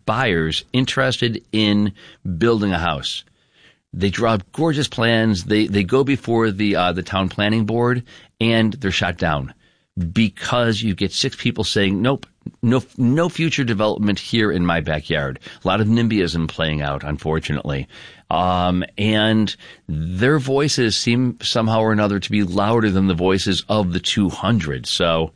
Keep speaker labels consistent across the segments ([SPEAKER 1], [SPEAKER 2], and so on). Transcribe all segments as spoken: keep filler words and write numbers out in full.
[SPEAKER 1] buyers interested in building a house. They draw up gorgeous plans. They they go before the uh, the town planning board, and they're shot down because you get six people saying, nope, no no future development here in my backyard. A lot of NIMBYism playing out, unfortunately. Um, and their voices seem somehow or another to be louder than the voices of the two hundred. So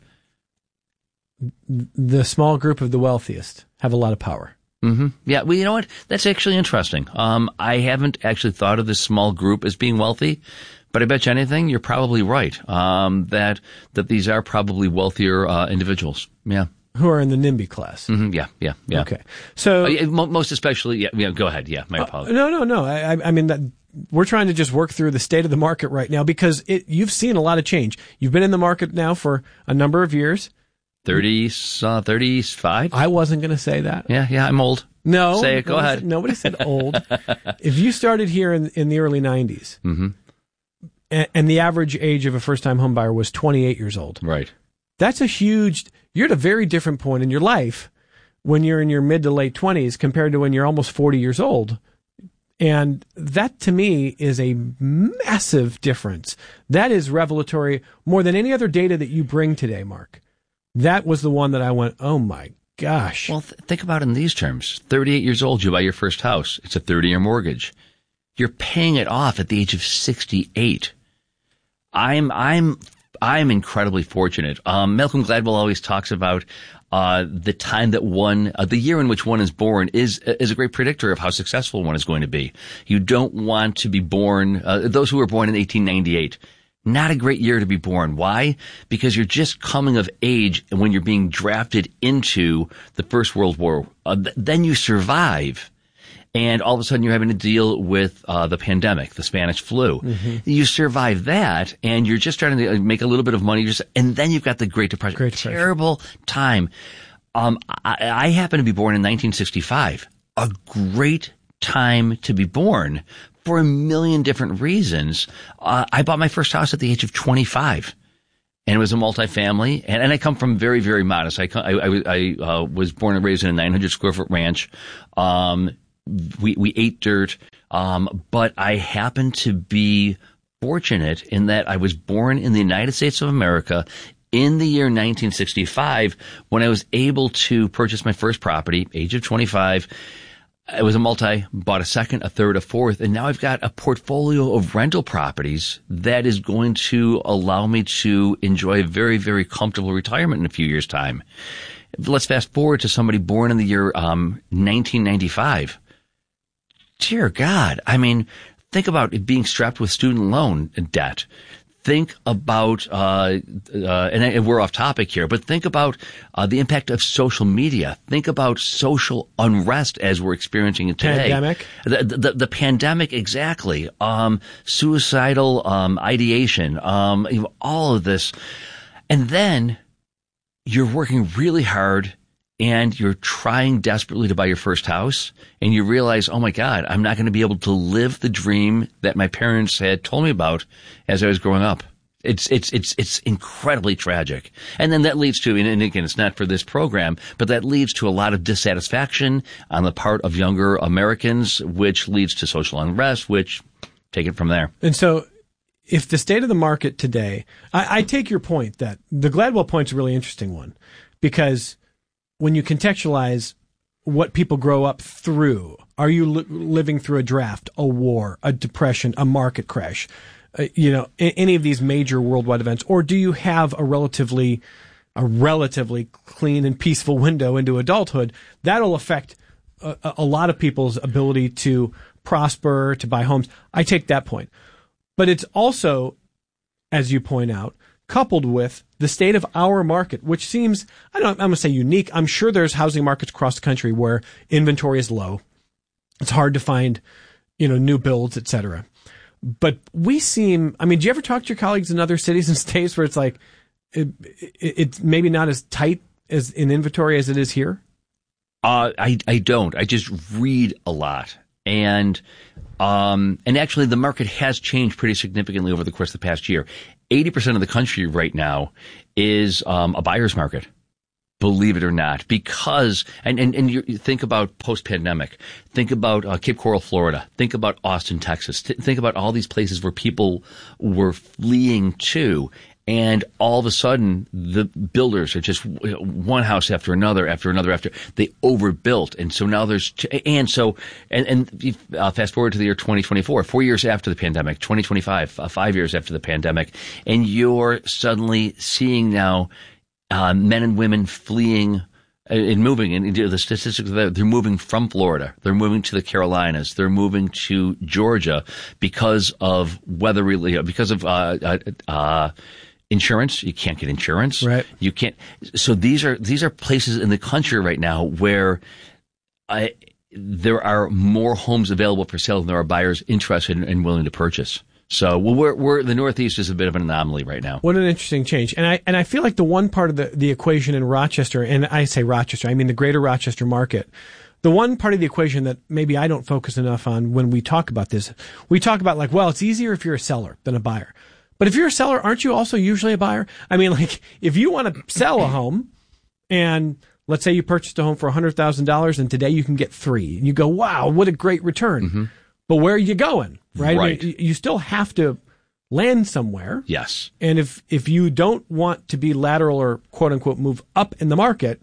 [SPEAKER 2] the small group of the wealthiest have a lot of power.
[SPEAKER 1] Mm-hmm. Yeah, well, you know what? That's actually interesting. Um, I haven't actually thought of this small group as being wealthy, but I bet you anything, you're probably right. Um, that that these are probably wealthier uh, individuals. Yeah.
[SPEAKER 2] Who are in the NIMBY class.
[SPEAKER 1] Mm-hmm. Yeah, yeah, yeah.
[SPEAKER 2] Okay. So
[SPEAKER 1] uh, most especially, yeah, yeah. Go ahead. Yeah, my apologies.
[SPEAKER 2] Uh, no, no, no. I, I mean, that, we're trying to just work through the state of the market right now because it, you've seen a lot of change. You've been in the market now for a number of years.
[SPEAKER 1] Thirty, uh, thirty-five.
[SPEAKER 2] I wasn't going to say that.
[SPEAKER 1] Yeah, yeah. I'm old.
[SPEAKER 2] No,
[SPEAKER 1] say it. Go
[SPEAKER 2] nobody
[SPEAKER 1] ahead.
[SPEAKER 2] Said, nobody said old. If you started here in, in the early nineties,
[SPEAKER 1] mm-hmm.
[SPEAKER 2] and, and the average age of a first-time home buyer was twenty-eight years old,
[SPEAKER 1] right?
[SPEAKER 2] That's a huge. You're at a very different point in your life when you're in your mid to late twenties compared to when you're almost forty years old. And that, to me, is a massive difference. That is revelatory more than any other data that you bring today, Mark. That was the one that I went, oh, my gosh.
[SPEAKER 1] Well, th- think about it in these terms. thirty-eight years old, you buy your first house. It's a thirty-year mortgage. You're paying it off at the age of sixty-eight. I'm I'm I'm incredibly fortunate. Um, Malcolm Gladwell always talks about uh, the time that one, uh, the year in which one is born is is a great predictor of how successful one is going to be. You don't want to be born, uh, those who were born in eighteen ninety-eight, not a great year to be born. Why? Because you're just coming of age when you're being drafted into the First World War. Uh, th- then you survive. And all of a sudden you're having to deal with uh, the pandemic, the Spanish flu. Mm-hmm. You survive that, and you're just starting to make a little bit of money. Just, and then you've got the Great Depression.
[SPEAKER 2] Great Depression.
[SPEAKER 1] Terrible time. Um, I, I happen to be born in nineteen sixty-five. A great time to be born for a million different reasons. Uh, I bought my first house at the age of twenty-five. And it was a multifamily, and, and I come from very, very modest. I, I, I, I uh, was born and raised in a nine hundred square foot ranch. Um, We, we ate dirt, um, but I happen to be fortunate in that I was born in the United States of America in the year nineteen sixty-five when I was able to purchase my first property, age of twenty-five. It was a multi, bought a second, a third, a fourth, and now I've got a portfolio of rental properties that is going to allow me to enjoy a very, very comfortable retirement in a few years' time. Let's fast forward to somebody born in the year um, nineteen ninety-five. Dear God, I mean, think about it being strapped with student loan debt. Think about, uh, uh, and we're off topic here, but think about uh, the impact of social media. Think about social unrest as we're experiencing it today.
[SPEAKER 2] Pandemic.
[SPEAKER 1] The, the, the pandemic, exactly. Um, suicidal um, ideation, um, you know, all of this. And then you're working really hard and you're trying desperately to buy your first house, and you realize, oh my God, I'm not going to be able to live the dream that my parents had told me about as I was growing up. It's, it's, it's, it's incredibly tragic. And then that leads to, and again, it's not for this program, but that leads to a lot of dissatisfaction on the part of younger Americans, which leads to social unrest, which take it from there.
[SPEAKER 2] And so, if the state of the market today, I, I take your point that the Gladwell point's a really interesting one, because when you contextualize what people grow up through, are you li- living through a draft, a war, a depression, a market crash, uh, you know, a- any of these major worldwide events, or do you have a relatively, a relatively clean and peaceful window into adulthood? That'll affect a, a lot of people's ability to prosper, to buy homes. I take that point, but it's also, as you point out, coupled with the state of our market, which seems, I don't, I'm going to say unique. I'm sure there's housing markets across the country where inventory is low. It's hard to find, you know, new builds, et cetera. But we seem, I mean, do you ever talk to your colleagues in other cities and states where it's like, it, it, it's maybe not as tight as in inventory as it is here?
[SPEAKER 1] Uh, I, I don't. I just read a lot. And, um, and actually the market has changed pretty significantly over the course of the past year. eighty percent of the country right now is, um, a buyer's market. believe it or not, because, and, and, and you, you think about post-pandemic, think about uh, Cape Coral, Florida, think about Austin, Texas, Th- think about all these places where people were fleeing to. And all of a sudden, the builders are just one house after another, after another, after they overbuilt. And so now there's, and so, and, and uh, fast forward to the year twenty twenty-four, four years after the pandemic, twenty twenty-five, uh, five years after the pandemic, and you're suddenly seeing now uh, men and women fleeing and moving, and the statistics of that, they're moving from Florida. They're moving to the Carolinas. They're moving to Georgia because of weather, really, because of, uh, uh, uh insurance. You can't get insurance.
[SPEAKER 2] Right.
[SPEAKER 1] You can't. So these are, these are places in the country right now where I, there are more homes available for sale than there are buyers interested and willing to purchase. So well, we're, we're, the Northeast is a bit of an anomaly right now.
[SPEAKER 2] What an interesting change. And I, and I feel like the one part of the, the equation in Rochester, and I say Rochester, I mean the greater Rochester market, the one part of the equation that maybe I don't focus enough on when we talk about this, we talk about like, well, it's easier if you're a seller than a buyer. But if you're a seller, aren't you also usually a buyer? I mean, like, if you want to sell a home and let's say you purchased a home for one hundred thousand dollars and today you can get three, and you go, wow, what a great return. Mm-hmm. But where are you going? Right.
[SPEAKER 1] Right.
[SPEAKER 2] I mean, you still have to land somewhere.
[SPEAKER 1] Yes.
[SPEAKER 2] And if, if you don't want to be lateral or quote unquote move up in the market,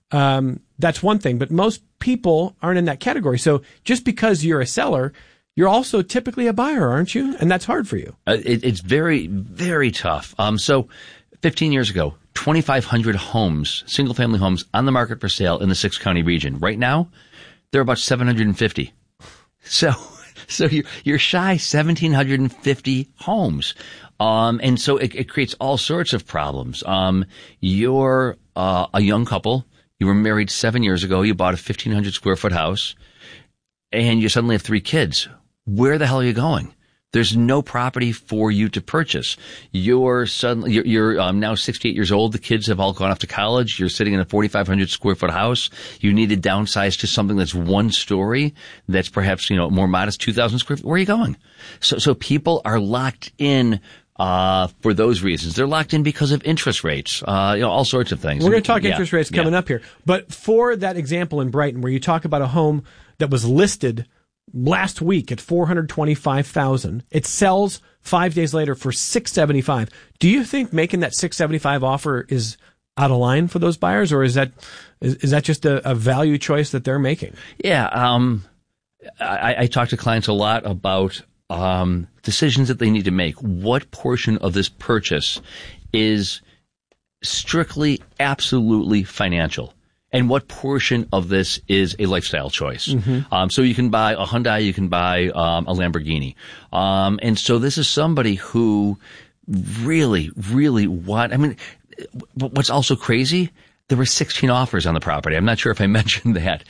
[SPEAKER 2] um, that's one thing. But most people aren't in that category. So just because you're a seller, you're also typically a buyer, aren't you? And that's hard for you.
[SPEAKER 1] Uh, it, it's very, very tough. Um, so fifteen years ago, twenty-five hundred homes, single family homes on the market for sale in the six county region. Right now, there are about seven hundred fifty. So, so you're, you're shy one thousand seven hundred fifty homes. Um, and so it, it creates all sorts of problems. Um, you're, uh, a young couple. You were married seven years ago. You bought a fifteen hundred square foot house and you suddenly have three kids. Where the hell are you going? There's no property for you to purchase. You're suddenly, you're, you're um, now sixty-eight years old. The kids have all gone off to college. You're sitting in a forty-five hundred square foot house. You need to downsize to something that's one story, that's perhaps, you know, more modest, two thousand square feet. Where are you going? So, so people are locked in, uh, for those reasons. They're locked in because of interest rates, uh, you know, all sorts of things.
[SPEAKER 2] We're going to talk
[SPEAKER 1] yeah,
[SPEAKER 2] interest rates coming
[SPEAKER 1] yeah.
[SPEAKER 2] up here. But for that example in Brighton, where you talk about a home that was listed last week at four hundred twenty-five thousand dollars. It sells five days later for six hundred seventy-five dollars. Do you think making that six hundred seventy-five dollars offer is out of line for those buyers, or is that is, is that just a, a value choice that they're making?
[SPEAKER 1] Yeah, um, I, I talk to clients a lot about um, decisions that they need to make. What portion of this purchase is strictly, absolutely financial? And what portion of this is a lifestyle choice? Mm-hmm. Um, so you can buy a Hyundai, you can buy um, a Lamborghini. Um, and so this is somebody who really, really want, I mean, what's also crazy, there were sixteen offers on the property. I'm not sure if I mentioned that.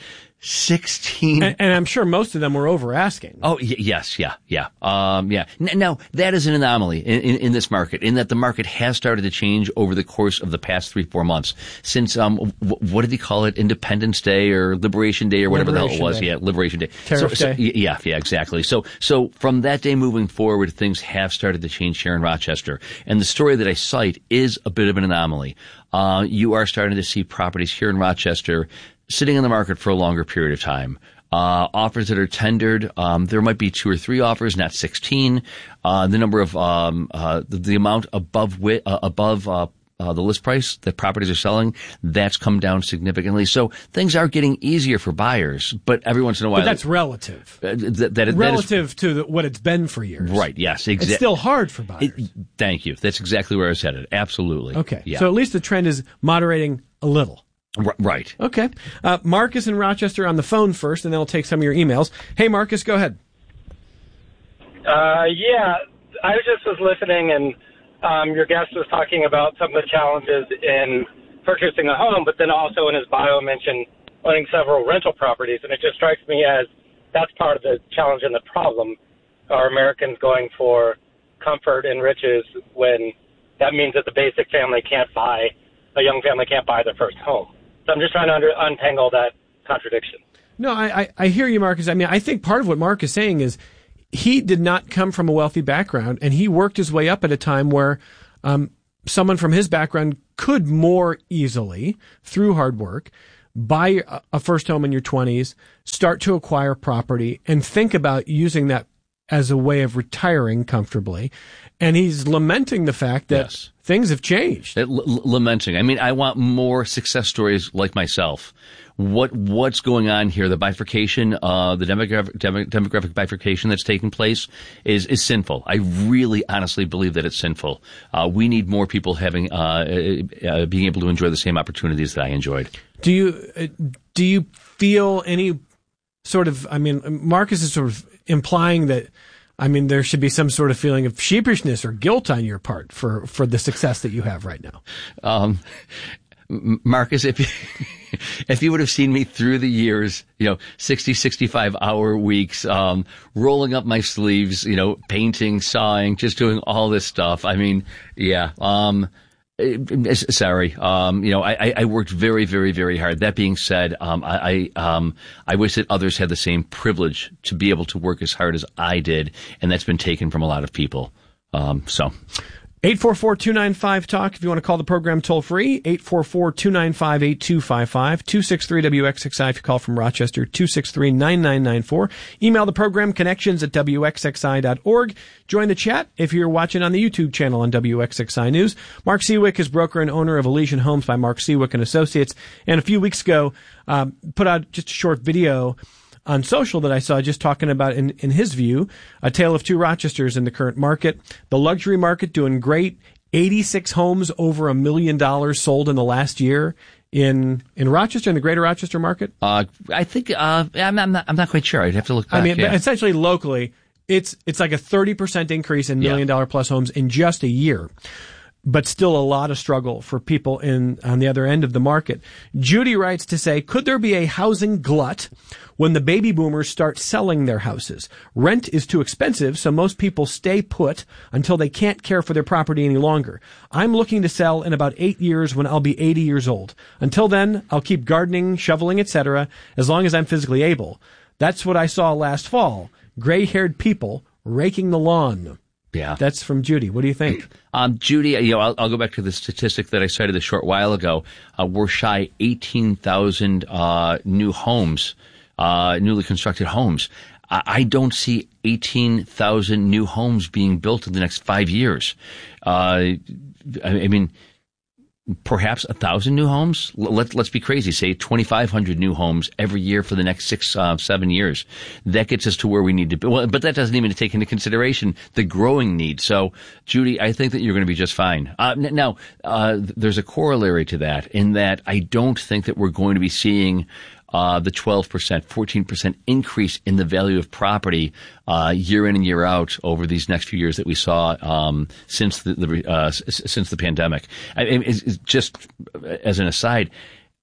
[SPEAKER 1] sixteen.
[SPEAKER 2] And, and I'm sure most of them were over asking.
[SPEAKER 1] Oh, y- yes, yeah, yeah, um, yeah. N- now, that is an anomaly in, in, in this market, in that the market has started to change over the course of the past three, four months. Since, um, w- what did he call it? Independence Day or Liberation Day or whatever
[SPEAKER 2] Liberation
[SPEAKER 1] the hell it was.
[SPEAKER 2] Day.
[SPEAKER 1] Yeah, Liberation Day.
[SPEAKER 2] Tariff
[SPEAKER 1] so, so,
[SPEAKER 2] Day.
[SPEAKER 1] yeah, yeah, exactly. So, so from that day moving forward, things have started to change here in Rochester. And the story that I cite is a bit of an anomaly. Uh, you are starting to see properties here in Rochester sitting in the market for a longer period of time. Uh, offers that are tendered, um, there might be two or three offers, not sixteen. Uh, the number of, um, uh, the, the amount above, wi- uh, above, uh, uh, the list price that properties are selling, that's come down significantly. So things are getting easier for buyers, but every once in a while.
[SPEAKER 2] But that's relative.
[SPEAKER 1] Uh, that, that,
[SPEAKER 2] relative
[SPEAKER 1] that is,
[SPEAKER 2] to the, what it's been for years.
[SPEAKER 1] Right, yes, exactly.
[SPEAKER 2] It's still hard for buyers.
[SPEAKER 1] It, thank you. That's exactly where I was headed. Absolutely.
[SPEAKER 2] Okay.
[SPEAKER 1] Yeah.
[SPEAKER 2] So at least the trend is moderating a little.
[SPEAKER 1] R- right.
[SPEAKER 2] Okay. Uh, Marcus in Rochester on the phone first, and then we'll take some of your emails. Hey, Marcus, go ahead.
[SPEAKER 3] Uh, yeah, I just was listening, and um, your guest was talking about some of the challenges in purchasing a home, but then also in his bio mentioned owning several rental properties, and it just strikes me as that's part of the challenge and the problem. Are Americans going for comfort and riches when that means that the basic family can't buy, a young family can't buy their first home? So I'm just trying to under, untangle that contradiction.
[SPEAKER 2] No, I, I, I hear you, Marcus. I mean, I think part of what Mark is saying is he did not come from a wealthy background, and he worked his way up at a time where um, someone from his background could more easily, through hard work, buy a first home in your twenties, start to acquire property, and think about using that as a way of retiring comfortably. And he's lamenting the fact that yes. things have changed.
[SPEAKER 1] L- l- lamenting. I mean, I want more success stories like myself. What what's going on here? The bifurcation, uh, the demographic dem- demographic bifurcation that's taking place is is sinful. I really, honestly believe that it's sinful. Uh, we need more people having uh, uh, being able to enjoy the same opportunities that I enjoyed.
[SPEAKER 2] Do you uh, do you feel any sort of? I mean, Marcus is sort of implying that. I mean, there should be some sort of feeling of sheepishness or guilt on your part for, for the success that you have right now.
[SPEAKER 1] Um, Marcus, if you, if you would have seen me through the years, you know, sixty, sixty-five hour weeks, um, rolling up my sleeves, you know, painting, sawing, just doing all this stuff. I mean, yeah, um, sorry. Um, you know, I, I worked very, very, very hard. That being said, um, I, I, um, I wish that others had the same privilege to be able to work as hard as I did. And that's been taken from a lot of people. Um, so.
[SPEAKER 2] eight four four, two nine five, talk. If you want to call the program toll free, eight four four, two nine five, eight two five five, two six three W X X I if you call from Rochester, two six three, nine nine nine four. Email the program connections at W X X I dot org. Join the chat if you're watching on the YouTube channel on W X X I News. Mark Seawick is broker and owner of Elysian Homes by Mark Seawick and Associates. And a few weeks ago, um, put out just a short video on social that I saw just talking about, in, in his view, a tale of two Rochesters in the current market. The luxury market doing great. eighty-six homes over a million dollars sold in the last year in in Rochester, in the greater Rochester market.
[SPEAKER 1] Uh, I think, uh, I'm, I'm, not, I'm not quite sure. I'd have to look back.
[SPEAKER 2] I mean,
[SPEAKER 1] yeah.
[SPEAKER 2] but essentially locally, it's it's like a thirty percent increase in million dollar plus homes in just a year. But still a lot of struggle for people in on the other end of the market. Judy writes to say, could there be a housing glut when the baby boomers start selling their houses? Rent is too expensive, so most people stay put until they can't care for their property any longer. I'm looking to sell in about eight years when I'll be eighty years old. Until then, I'll keep gardening, shoveling, et cetera, as long as I'm physically able. That's what I saw last fall. Gray-haired people raking the lawn.
[SPEAKER 1] Yeah.
[SPEAKER 2] That's from Judy. What do you think?
[SPEAKER 1] Um, Judy, you know, I'll, I'll go back to the statistic that I cited a short while ago. Uh, we're shy eighteen thousand uh, new homes, uh, newly constructed homes. I, I don't see eighteen thousand new homes being built in the next five years. Uh, I, I mean, perhaps a thousand new homes. Let, let's be crazy. Say twenty-five hundred new homes every year for the next six, uh, seven years. That gets us to where we need to be. Well, but that doesn't even take into consideration the growing need. So, Judy, I think that you're going to be just fine. Uh, now, uh, there's a corollary to that in that I don't think that we're going to be seeing Uh, the twelve percent, fourteen percent increase in the value of property uh, year in and year out over these next few years that we saw um, since the, the uh, s- since the pandemic. I mean, it's, it's just as an aside,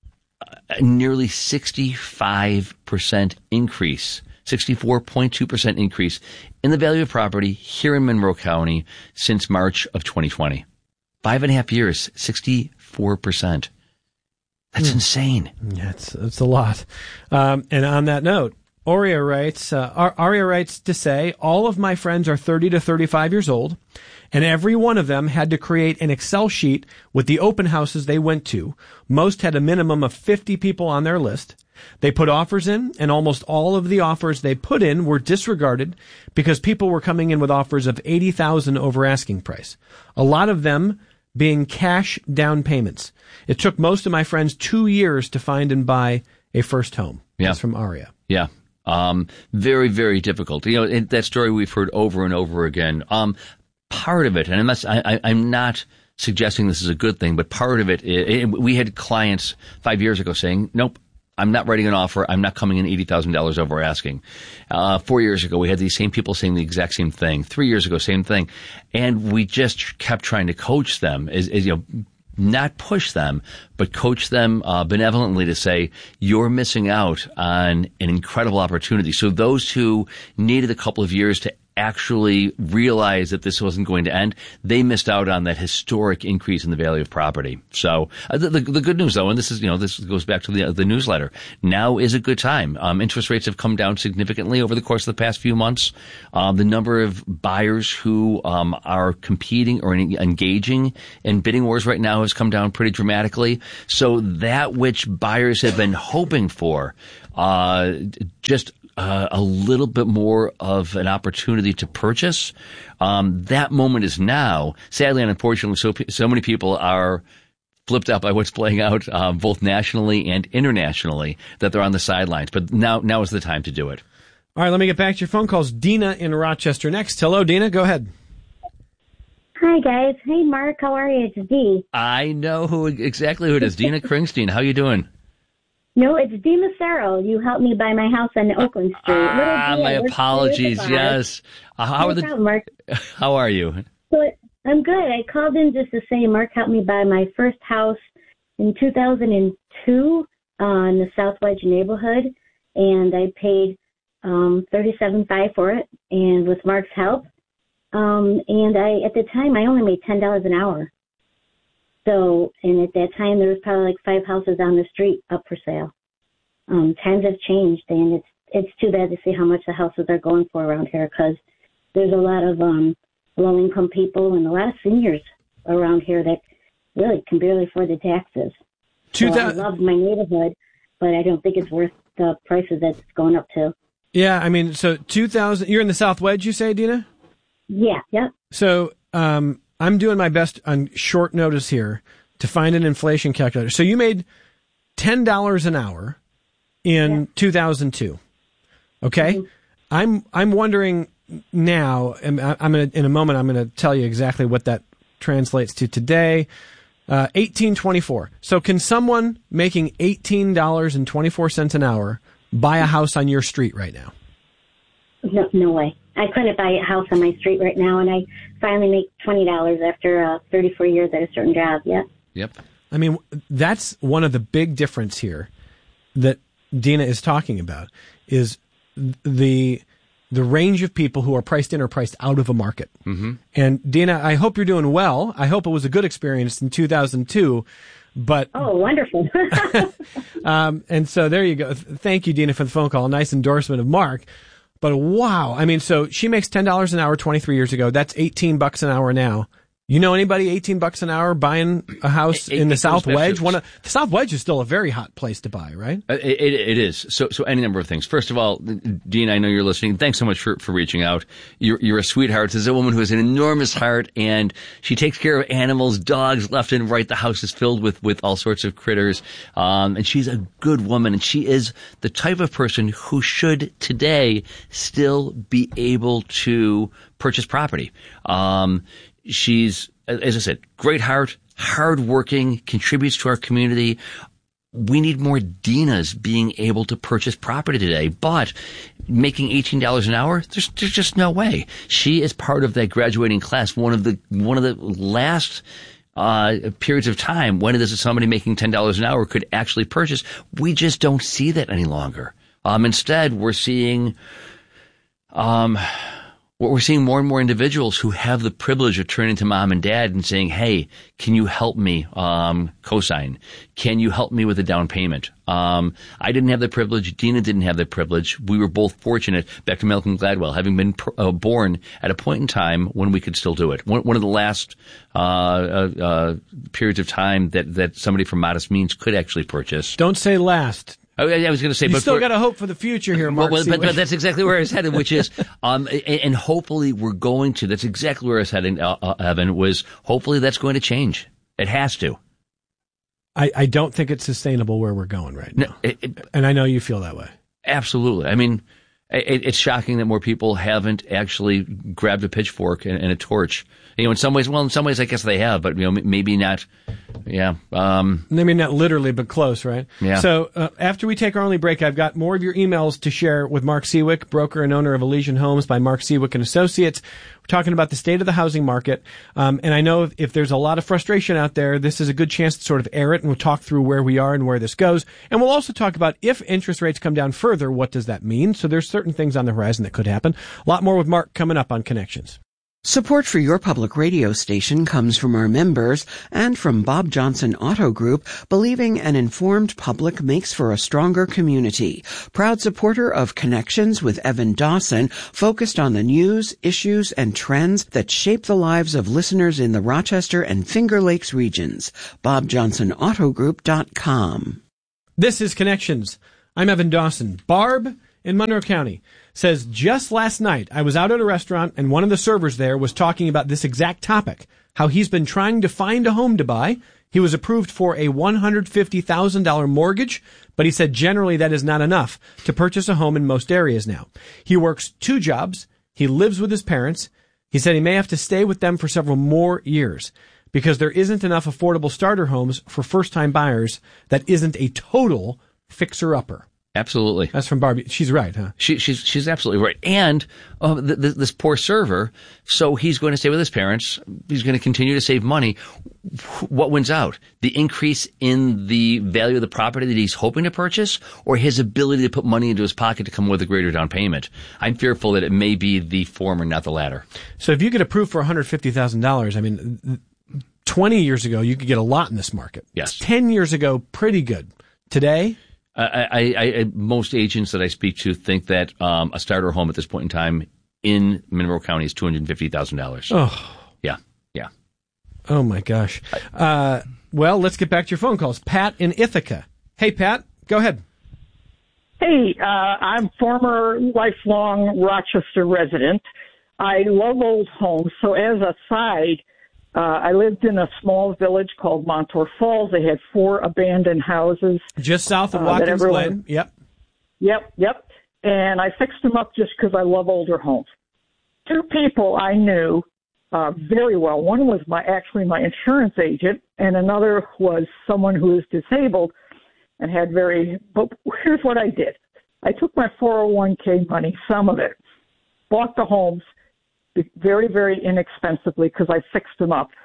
[SPEAKER 1] a nearly sixty-five percent increase, sixty-four point two percent increase in the value of property here in Monroe County since March of twenty twenty. Five and a half years, sixty-four percent. That's hmm. insane.
[SPEAKER 2] Yeah, it's, it's a lot. Um, and on that note, Aria writes, uh, Aria writes to say, all of my friends are thirty to thirty-five years old, and every one of them had to create an Excel sheet with the open houses they went to. Most had a minimum of fifty people on their list. They put offers in, and almost all of the offers they put in were disregarded because people were coming in with offers of eighty thousand dollars over asking price. A lot of them being cash down payments. It took most of my friends two years to find and buy a first home.
[SPEAKER 1] Yeah.
[SPEAKER 2] That's from Aria.
[SPEAKER 1] Yeah. Um, very, very difficult. You know, it, that story we've heard over and over again. Um, part of it, and I'm not, I, I'm not suggesting this is a good thing, but part of it, it, it we had clients five years ago saying, nope, I'm not writing an offer. I'm not coming in eighty thousand dollars over asking. Uh, four years ago, we had these same people saying the exact same thing. Three years ago, same thing. And we just kept trying to coach them, as, as you know, not push them, but coach them uh, benevolently to say, you're missing out on an incredible opportunity. So those who needed a couple of years to actually realized that this wasn't going to end, they missed out on that historic increase in the value of property. So uh, the, the, the good news, though, and this is, you know, this goes back to the, the newsletter. Now is a good time. Um, interest rates have come down significantly over the course of the past few months. Um, the number of buyers who um, are competing or engaging in bidding wars right now has come down pretty dramatically. So that which buyers have been hoping for, uh, just Uh, a little bit more of an opportunity to purchase. Um, that moment is now. Sadly and unfortunately, so so many people are flipped out by what's playing out, um, both nationally and internationally, that they're on the sidelines. But now, now is the time to do it.
[SPEAKER 2] All right, let me get back to your phone calls. Dina in Rochester next. Hello, Dina. Go ahead.
[SPEAKER 4] Hi, guys. Hey, Mark. How are you? It's Dee.
[SPEAKER 1] I know who exactly who it is. Dina Kringstein. How you doing?
[SPEAKER 4] No, it's Dee Massaro. You helped me buy my house on Oakland Street.
[SPEAKER 1] Ah,
[SPEAKER 4] Dee,
[SPEAKER 1] my apologies. Yes. Uh, how
[SPEAKER 4] no
[SPEAKER 1] are the?
[SPEAKER 4] problem, Mark.
[SPEAKER 1] How are you?
[SPEAKER 4] So I'm good. I called in just to say Mark helped me buy my first house in two thousand two uh, in the South Wedge neighborhood, and I paid um, thirty-seven thousand five hundred dollars for it. And with Mark's help, um, and I at the time I only made ten dollars an hour. So, and at that time, there was probably like five houses on the street up for sale. Um, times have changed, and it's it's too bad to see how much the houses are going for around here, because there's a lot of um, low-income people and a lot of seniors around here that really can barely afford the taxes. So I love my neighborhood, but I don't think it's worth the prices that it's going up to.
[SPEAKER 2] Yeah, I mean, so two thousand, you're in the South Wedge, you say, Dina?
[SPEAKER 4] Yeah, yep.
[SPEAKER 2] So, um, I'm doing my best on short notice here to find an inflation calculator. So you made ten dollars an hour in yeah. two thousand two. Okay? Mm-hmm. I'm I'm wondering now, and I'm gonna, in a moment I'm going to tell you exactly what that translates to today. Uh, eighteen twenty-four. So can someone making eighteen dollars and twenty-four cents an hour buy a house on your street right now?
[SPEAKER 4] No, no way. I couldn't buy a house on my street right now, and I finally make twenty dollars after uh, thirty-four years at a certain job. Yeah.
[SPEAKER 1] Yep.
[SPEAKER 2] I mean, that's one of the big difference here that Dina is talking about is the the range of people who are priced in or priced out of a market. Mm-hmm. And Dina, I hope you're doing well. I hope it was a good experience in two thousand two. But
[SPEAKER 4] oh, wonderful.
[SPEAKER 2] um, and so there you go. Thank you, Dina, for the phone call. A nice endorsement of Mark. But wow, I mean, so she makes ten dollars an hour twenty-three years ago. That's eighteen bucks an hour now. You know anybody eighteen bucks an hour buying a house it, in the South Wedge? One of, the South Wedge is still a very hot place to buy, right?
[SPEAKER 1] It, it, it is. So, so any number of things. First of all, Dean, I know you're listening. Thanks so much for, for reaching out. You're, you're a sweetheart. This is a woman who has an enormous heart, and she takes care of animals, dogs, left and right. The house is filled with, with all sorts of critters. Um, and she's a good woman, and she is the type of person who should today still be able to purchase property. Um, She's, as I said, great heart, hardworking, contributes to our community. We need more Dinas being able to purchase property today, but making eighteen dollars an hour, there's, there's just no way. She is part of that graduating class, one of the, one of the last uh, periods of time when it is that somebody making ten dollars an hour could actually purchase. We just don't see that any longer. Um, instead, we're seeing, um, We're seeing more and more individuals who have the privilege of turning to mom and dad and saying, hey, can you help me um, co-sign? Can you help me with a down payment? Um, I didn't have the privilege. Dina didn't have the privilege. We were both fortunate, back to Malcolm Gladwell, having been uh, born at a point in time when we could still do it. One, one of the last uh, uh, uh, periods of time that, that somebody from modest means could actually purchase.
[SPEAKER 2] Don't say last.
[SPEAKER 1] I was going to say,
[SPEAKER 2] you
[SPEAKER 1] but
[SPEAKER 2] still
[SPEAKER 1] for,
[SPEAKER 2] got to hope for the future here, Mark.
[SPEAKER 1] Well, but, but that's exactly where I was headed, which is, um, and, and hopefully we're going to. That's exactly where I was heading, uh, uh, Evan. Was hopefully that's going to change. It has to.
[SPEAKER 2] I, I don't think it's sustainable where we're going right now,
[SPEAKER 1] no, it, it,
[SPEAKER 2] and I know you feel that way.
[SPEAKER 1] Absolutely. I mean, it, it's shocking that more people haven't actually grabbed a pitchfork and, and a torch. You know, in some ways, well, in some ways, I guess they have, but you know, maybe not. Yeah. Um,
[SPEAKER 2] maybe not literally, but close, right?
[SPEAKER 1] Yeah.
[SPEAKER 2] So uh, after we take our only break, I've got more of your emails to share with Mark Seawick, broker and owner of Elysian Homes by Mark Seawick and Associates. We're talking about the state of the housing market. Um, and I know if, if there's a lot of frustration out there, this is a good chance to sort of air it, and we'll talk through where we are and where this goes. And we'll also talk about if interest rates come down further, what does that mean? So there's certain things on the horizon that could happen. A lot more with Mark coming up on Connections.
[SPEAKER 5] Support for your public radio station comes from our members and from Bob Johnson Auto Group, believing an informed public makes for a stronger community. Proud supporter of Connections with Evan Dawson, focused on the news, issues, and trends that shape the lives of listeners in the Rochester and Finger Lakes regions. bob johnson auto group dot com.
[SPEAKER 2] This is Connections. I'm Evan Dawson. Barb in Monroe County says, just last night I was out at a restaurant and one of the servers there was talking about this exact topic, how he's been trying to find a home to buy. He was approved for a one hundred fifty thousand dollars mortgage, but he said generally that is not enough to purchase a home in most areas now. He works two jobs. He lives with his parents. He said he may have to stay with them for several more years because there isn't enough affordable starter homes for first-time buyers that isn't a total fixer-upper.
[SPEAKER 1] Absolutely.
[SPEAKER 2] That's from Barbie. She's right, huh?
[SPEAKER 1] She, she's she's absolutely right. And uh, th- th- this poor server, so he's going to stay with his parents. He's going to continue to save money. What wins out? The increase in the value of the property that he's hoping to purchase, or his ability to put money into his pocket to come with a greater down payment? I'm fearful that it may be the former, not the latter. So
[SPEAKER 2] if you get approved for one hundred fifty thousand dollars, I mean, twenty years ago, you could get a lot in this market.
[SPEAKER 1] Yes.
[SPEAKER 2] ten years ago, pretty good. Today?
[SPEAKER 1] I, I, I, most agents that I speak to think that um, a starter home at this point in time in Monroe County is two hundred fifty thousand dollars.
[SPEAKER 2] Oh.
[SPEAKER 1] Yeah, yeah.
[SPEAKER 2] Oh, my gosh. Uh, well, let's get back to your phone calls. Pat in Ithaca. Hey, Pat, go ahead.
[SPEAKER 6] Hey, uh, I'm former lifelong Rochester resident. I love old homes, so as a side, Uh, I lived in a small village called Montour Falls. They had four abandoned houses.
[SPEAKER 2] Just south of
[SPEAKER 6] uh,
[SPEAKER 2] Watkins
[SPEAKER 6] everyone,
[SPEAKER 2] Glen. Yep.
[SPEAKER 6] Yep, yep. And I fixed them up just because I love older homes. Two people I knew uh, very well. One was my actually my insurance agent, and another was someone who was disabled and had very. But here's what I did: I took my four oh one k money, some of it, bought the homes very, very inexpensively because I fixed them up.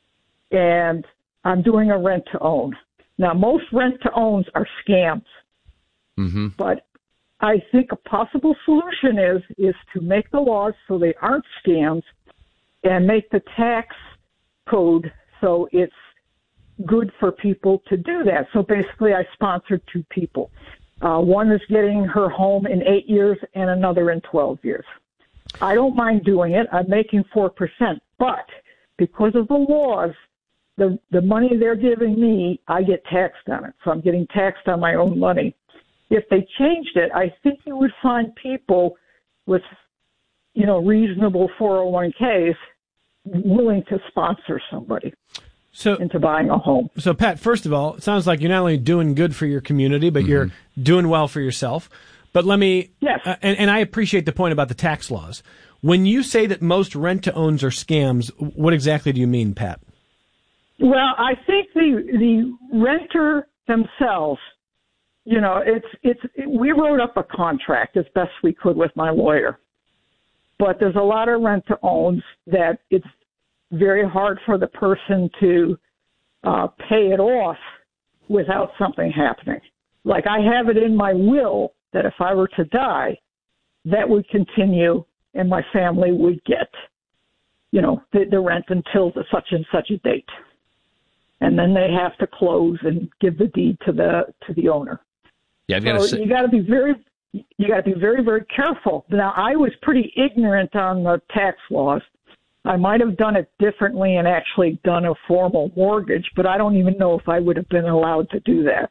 [SPEAKER 6] And I'm doing a rent-to-own. Now, most rent-to-owns are scams.
[SPEAKER 1] Mm-hmm.
[SPEAKER 6] But I think a possible solution is is to make the laws so they aren't scams and make the tax code so it's good for people to do that. So basically, I sponsored two people. Uh, one is getting her home in eight years and another in twelve years. I don't mind doing it. I'm making four percent. But because of the laws, the the money they're giving me, I get taxed on it. So I'm getting taxed on my own money. If they changed it, I think you would find people with, you know, reasonable four oh one k's willing to sponsor somebody
[SPEAKER 2] so,
[SPEAKER 6] into buying a home.
[SPEAKER 2] So, Pat, first of all, it sounds like you're not only doing good for your community, but mm-hmm. you're doing well for yourself. But let me,
[SPEAKER 6] yes.
[SPEAKER 2] uh, and, and I appreciate the point about the tax laws. When you say that most rent-to-owns are scams, what exactly do you mean, Pat?
[SPEAKER 6] Well, I think the the renter themselves, you know, it's it's it, we wrote up a contract as best we could with my lawyer, but there's a lot of rent-to-owns that it's very hard for the person to uh, pay it off without something happening. Like I have it in my will that if I were to die, that would continue and my family would get, you know, the, the rent until the such and such a date. And then they have to close and give the deed to the to the owner.
[SPEAKER 1] Yeah, I've got
[SPEAKER 6] so
[SPEAKER 1] to say-
[SPEAKER 6] you got to be very you got to be very very careful. Now, I was pretty ignorant on the tax laws. I might have done it differently and actually done a formal mortgage, but I don't even know if I would have been allowed to do that.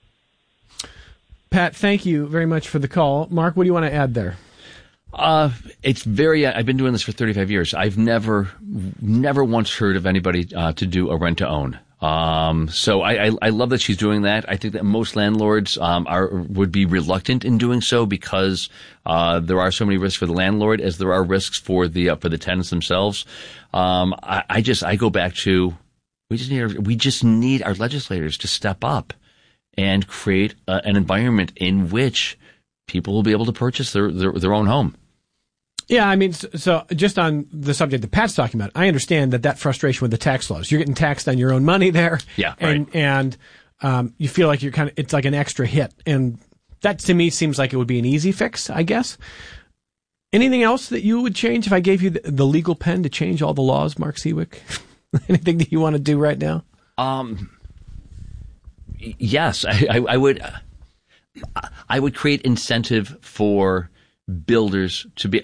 [SPEAKER 2] Pat, thank you very much for the call. Mark, what do you want to add there?
[SPEAKER 1] Uh, it's very, I've been doing this for thirty-five years. I've never, never once heard of anybody, uh, to do a rent to own. Um, so I, I, I love that she's doing that. I think that most landlords, um, are, would be reluctant in doing so because, uh, there are so many risks for the landlord as there are risks for the, uh, for the tenants themselves. Um, I, I just, I go back to, we just need, our, we just need our legislators to step up and create uh, an environment in which people will be able to purchase their, their, their own home.
[SPEAKER 2] Yeah, I mean, so, so just on the subject that Pat's talking about, I understand that that frustration with the tax laws. You're getting taxed on your own money there.
[SPEAKER 1] Yeah,
[SPEAKER 2] and,
[SPEAKER 1] right.
[SPEAKER 2] And um, you feel like you're kind of, it's like an extra hit. And that to me seems like it would be an easy fix, I guess. Anything else that you would change if I gave you the, the legal pen to change all the laws, Mark Seawick? Anything that you want to do right now?
[SPEAKER 1] Um, yes, I, I, I would. I would create incentive for builders to be.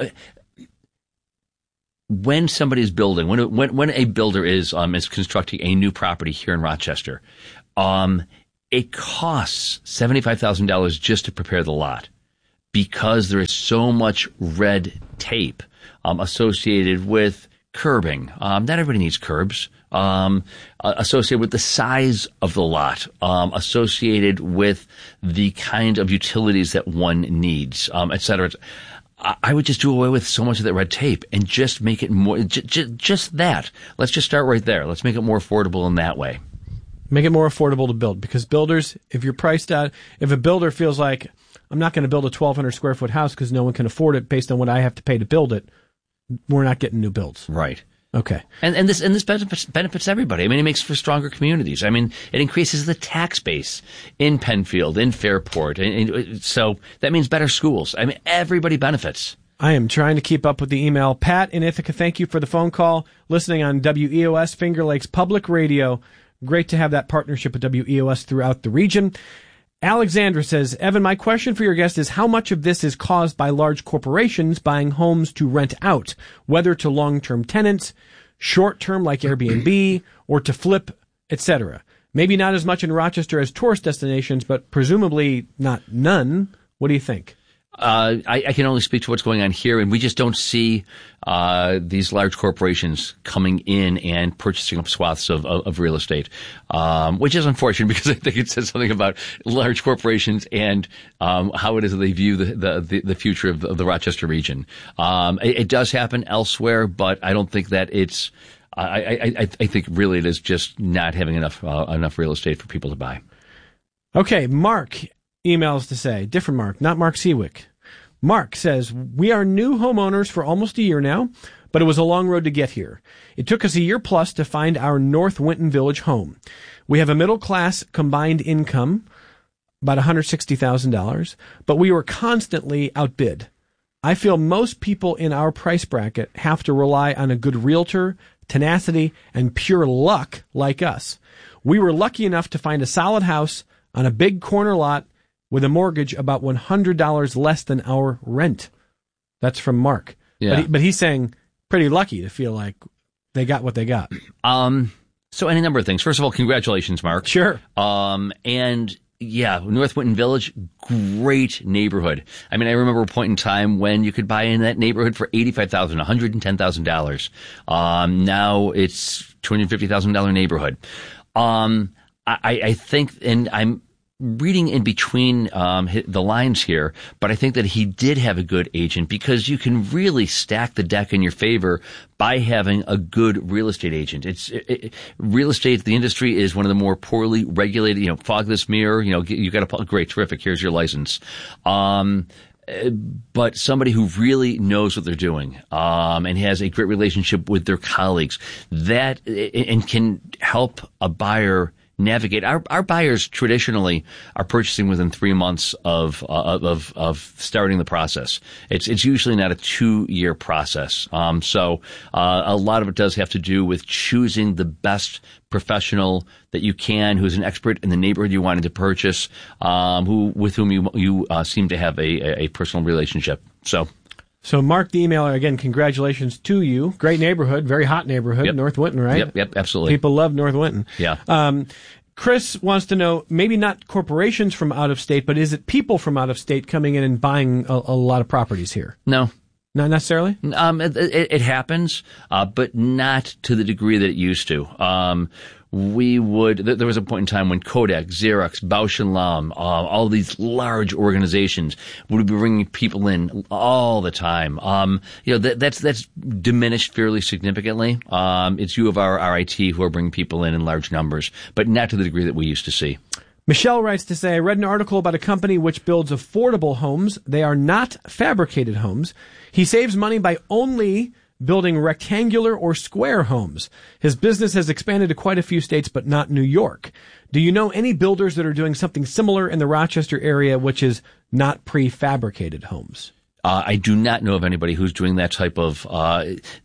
[SPEAKER 1] When somebody is building, when when when a builder is um is constructing a new property here in Rochester, um, it costs seventy-five thousand dollars just to prepare the lot, because there is so much red tape um, associated with curbing. Um, not everybody needs curbs. Um, uh, associated with the size of the lot, um, associated with the kind of utilities that one needs, um, et cetera. I, I would just do away with so much of that red tape and just make it more, j- j- just that. Let's just start right there. Let's make it more affordable in that way.
[SPEAKER 2] Make it more affordable to build, because builders, if you're priced out, if a builder feels like, I'm not going to build a twelve hundred square foot house because no one can afford it based on what I have to pay to build it, we're not getting new builds.
[SPEAKER 1] Right.
[SPEAKER 2] Okay.
[SPEAKER 1] And and this and this benefits benefits everybody. I mean, it makes for stronger communities. I mean, it increases the tax base in Penfield, in Fairport, and, and so that means better schools. I mean, everybody benefits.
[SPEAKER 2] I am trying to keep up with the email. Pat in Ithaca, thank you for the phone call. Listening on W E O S, Finger Lakes Public Radio. Great to have that partnership with W E O S throughout the region. Alexandra says, Evan, my question for your guest is how much of this is caused by large corporations buying homes to rent out, whether to long-term tenants, short-term like Airbnb, or to flip, et cetera. Maybe not as much in Rochester as tourist destinations, but presumably not none. What do you think?
[SPEAKER 1] Uh, I, I can only speak to what's going on here, and we just don't see uh, these large corporations coming in and purchasing up swaths of, of, of real estate, um, which is unfortunate because I think it says something about large corporations and um, how it is that they view the, the, the, the future of the, of the Rochester region. Um, it, it does happen elsewhere, but I don't think that it's I, I, I, I think really it is just not having enough uh, enough real estate for people to buy.
[SPEAKER 2] Okay, Mark emails to say, different Mark, not Mark Seawick. Mark says, we are new homeowners for almost a year now, but it was a long road to get here. It took us a year plus to find our North Winton Village home. We have a middle-class combined income, about one hundred sixty thousand dollars, but we were constantly outbid. I feel most people in our price bracket have to rely on a good realtor, tenacity, and pure luck like us. We were lucky enough to find a solid house on a big corner lot with a mortgage about one hundred dollars less than our rent. That's from Mark.
[SPEAKER 1] Yeah.
[SPEAKER 2] But, he, but he's saying pretty lucky to feel like they got what they got.
[SPEAKER 1] Um, so any number of things. First of all, congratulations, Mark.
[SPEAKER 2] Sure.
[SPEAKER 1] Um, and yeah, North Winton Village, great neighborhood. I mean, I remember a point in time when you could buy in that neighborhood for eighty-five thousand dollars, one hundred ten thousand dollars. Um, now it's two hundred fifty thousand dollars neighborhood. Um, I, I think, and I'm reading in between um, the lines here, but I think that he did have a good agent because you can really stack the deck in your favor by having a good real estate agent. It's it, it, real estate. The industry is one of the more poorly regulated. You know, fog this mirror. You know, you got a great, terrific. Here's your license. Um, but somebody who really knows what they're doing um, and has a great relationship with their colleagues that and can help a buyer navigate. Our our buyers traditionally are purchasing within three months of uh, of of starting the process. It's it's usually not a two year process. Um, so uh, a lot of it does have to do with choosing the best professional that you can, who's an expert in the neighborhood you wanted to purchase, um, who with whom you you uh, seem to have a a personal relationship. So.
[SPEAKER 2] So, Mark, the emailer, again, congratulations to you. Great neighborhood, very hot neighborhood,
[SPEAKER 1] Yep.
[SPEAKER 2] North Winton, right?
[SPEAKER 1] Yep, yep, absolutely.
[SPEAKER 2] People love North Winton.
[SPEAKER 1] Yeah.
[SPEAKER 2] Um, Chris wants to know, maybe not corporations from out of state, but is it people from out of state coming in and buying a, a lot of properties here?
[SPEAKER 1] No.
[SPEAKER 2] Not necessarily?
[SPEAKER 1] Um, it, it, it happens, uh, but not to the degree that it used to. Um, we would, th- there was a point in time when Kodak, Xerox, Bausch and Lomb, uh, all these large organizations would be bringing people in all the time. Um, you know, that, that's, that's diminished fairly significantly. Um, it's U of R, R I T who are bringing people in in large numbers, but not to the degree that we used to see.
[SPEAKER 2] Michelle writes to say, I read an article about a company which builds affordable homes. They are not fabricated homes. He saves money by only building rectangular or square homes. His business has expanded to quite a few states, but not New York. Do you know any builders that are doing something similar in the Rochester area, which is not prefabricated homes?
[SPEAKER 1] Uh, I do not know of anybody who's doing that type of, uh,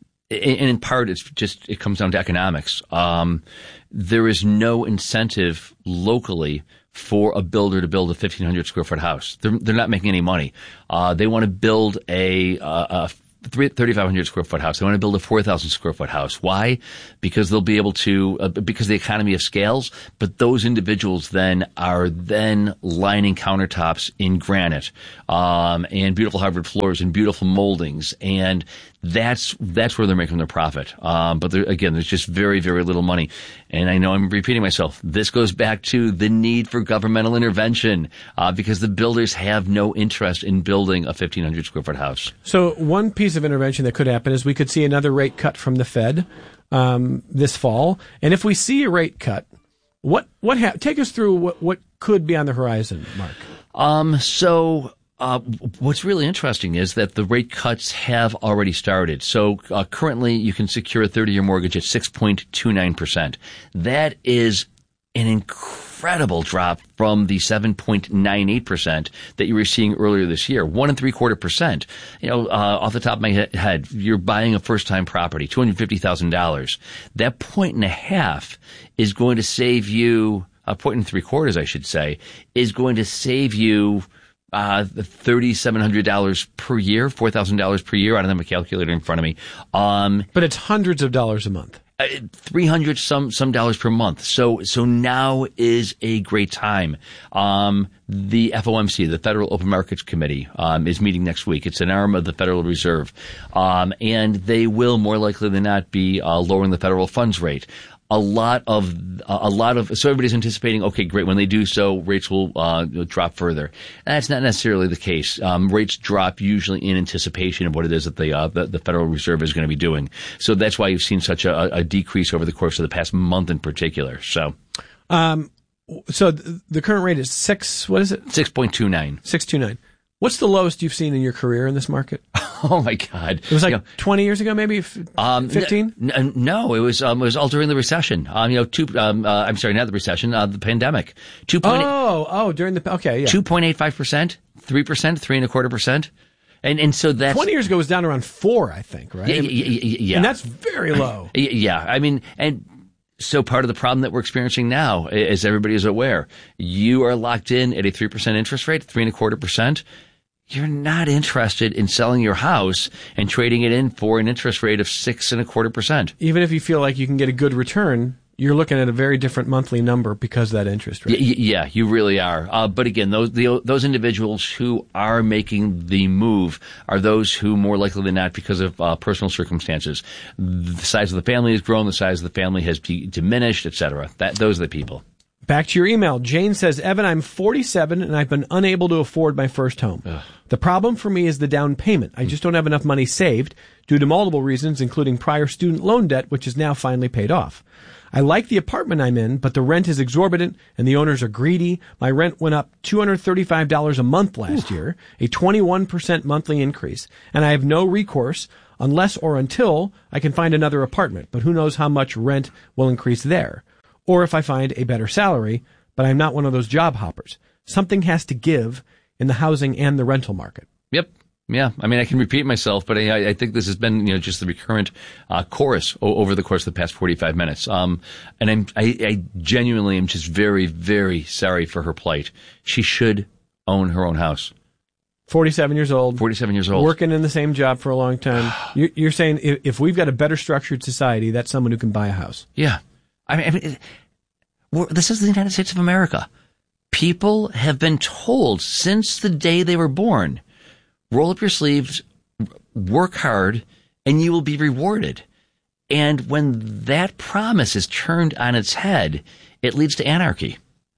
[SPEAKER 1] and in part, it's just, it comes down to economics. Um, there is no incentive locally for a builder to build a fifteen hundred square foot house. They're, they're not making any money. Uh, they want to build a, a, a thirty-five hundred square foot house. They want to build a four thousand square foot house. Why? Because they'll be able to, uh, because the economy of scales, but those individuals then are then lining countertops in granite, um, and beautiful hardwood floors and beautiful moldings. And that's, that's where they're making their profit. Um, but there, again, there's just very, very little money. And I know I'm repeating myself. This goes back to the need for governmental intervention, uh, because the builders have no interest in building a fifteen hundred square foot house.
[SPEAKER 2] So one piece of intervention that could happen is we could see another rate cut from the Fed um, this fall. And if we see a rate cut, what what ha- take us through what, what could be on the horizon, Mark?
[SPEAKER 1] Um, so uh, what's really interesting is that the rate cuts have already started. So uh, currently you can secure a thirty-year mortgage at six point two nine percent. That is an incredible drop from the seven point nine eight percent that you were seeing earlier this year. One and three quarter percent. You know, uh, off the top of my head, you're buying a first time property, two hundred fifty thousand dollars. That point and a half is going to save you, a point and three quarters, I should say, is going to save you Uh, thirty-seven hundred dollars per year, four thousand dollars per year. I don't have a calculator in front of me. Um,
[SPEAKER 2] but it's hundreds of dollars a month.
[SPEAKER 1] Uh, three hundred some, some dollars per month. So, so now is a great time. Um, the F O M C, the Federal Open Markets Committee, um, is meeting next week. It's an arm of the Federal Reserve. Um, and they will more likely than not be, uh, lowering the federal funds rate. A lot of, a lot of, so everybody's anticipating, okay, great, when they do so, rates will, uh, drop further. That's not necessarily the case. Um, rates drop usually in anticipation of what it is that the, uh, the, the Federal Reserve is going to be doing. So that's why you've seen such a, a decrease over the course of the past month in particular. So,
[SPEAKER 2] um, so the current rate is six, what is it?
[SPEAKER 1] six point two nine.
[SPEAKER 2] six point two nine. What's the lowest you've seen in your career in this market?
[SPEAKER 1] Oh my God!
[SPEAKER 2] It was like
[SPEAKER 1] you know,
[SPEAKER 2] twenty years ago, maybe fifteen.
[SPEAKER 1] Um, n- no, it was um, it was all during the recession. Um, you know, two. Um, uh, I'm sorry, not the recession. Uh, the pandemic. Two point.
[SPEAKER 2] Oh, oh, during the okay, yeah.
[SPEAKER 1] Two point eight five percent, three percent, three and a quarter percent, and and so that's
[SPEAKER 2] twenty years ago was down around four, I think, right?
[SPEAKER 1] Yeah, yeah, yeah.
[SPEAKER 2] And that's very low.
[SPEAKER 1] Yeah, I mean, and. So part of the problem that we're experiencing now, as everybody is aware, you are locked in at a three percent interest rate, three and a quarter percent. You're not interested in selling your house and trading it in for an interest rate of six and a quarter percent.
[SPEAKER 2] Even if you feel like you can get a good return, you're looking at a very different monthly number because of that interest rate.
[SPEAKER 1] Y- yeah, you really are. Uh, but again, those the, those individuals who are making the move are those who, more likely than not, because of uh, personal circumstances, the size of the family has grown, the size of the family has d- diminished, et cetera. That those are the people.
[SPEAKER 2] Back to your email. Jane says, Evan, I'm forty-seven and I've been unable to afford my first home. Ugh. The problem for me is the down payment. I just don't have enough money saved due to multiple reasons, including prior student loan debt, which is now finally paid off. I like the apartment I'm in, but the rent is exorbitant and the owners are greedy. My rent went up two hundred thirty-five dollars a month last Ooh. year, a twenty-one percent monthly increase, and I have no recourse unless or until I can find another apartment, but who knows how much rent will increase there. Or if I find a better salary, but I'm not one of those job hoppers. Something has to give in the housing and the rental market.
[SPEAKER 1] Yep. Yeah. I mean, I can repeat myself, but I, I think this has been, you know, just the recurrent uh, chorus o- over the course of the past forty-five minutes. Um, and I'm, I, I genuinely am just very, very sorry for her plight. She should own her own house.
[SPEAKER 2] forty-seven years old.
[SPEAKER 1] forty-seven years old.
[SPEAKER 2] Working in the same job for a long time. You're saying if we've got a better structured society, that's someone who can buy a house.
[SPEAKER 1] Yeah. I mean, I mean we're, this is the United States of America. People have been told since the day they were born, roll up your sleeves, work hard, and you will be rewarded. And when that promise is turned on its head, it leads to anarchy.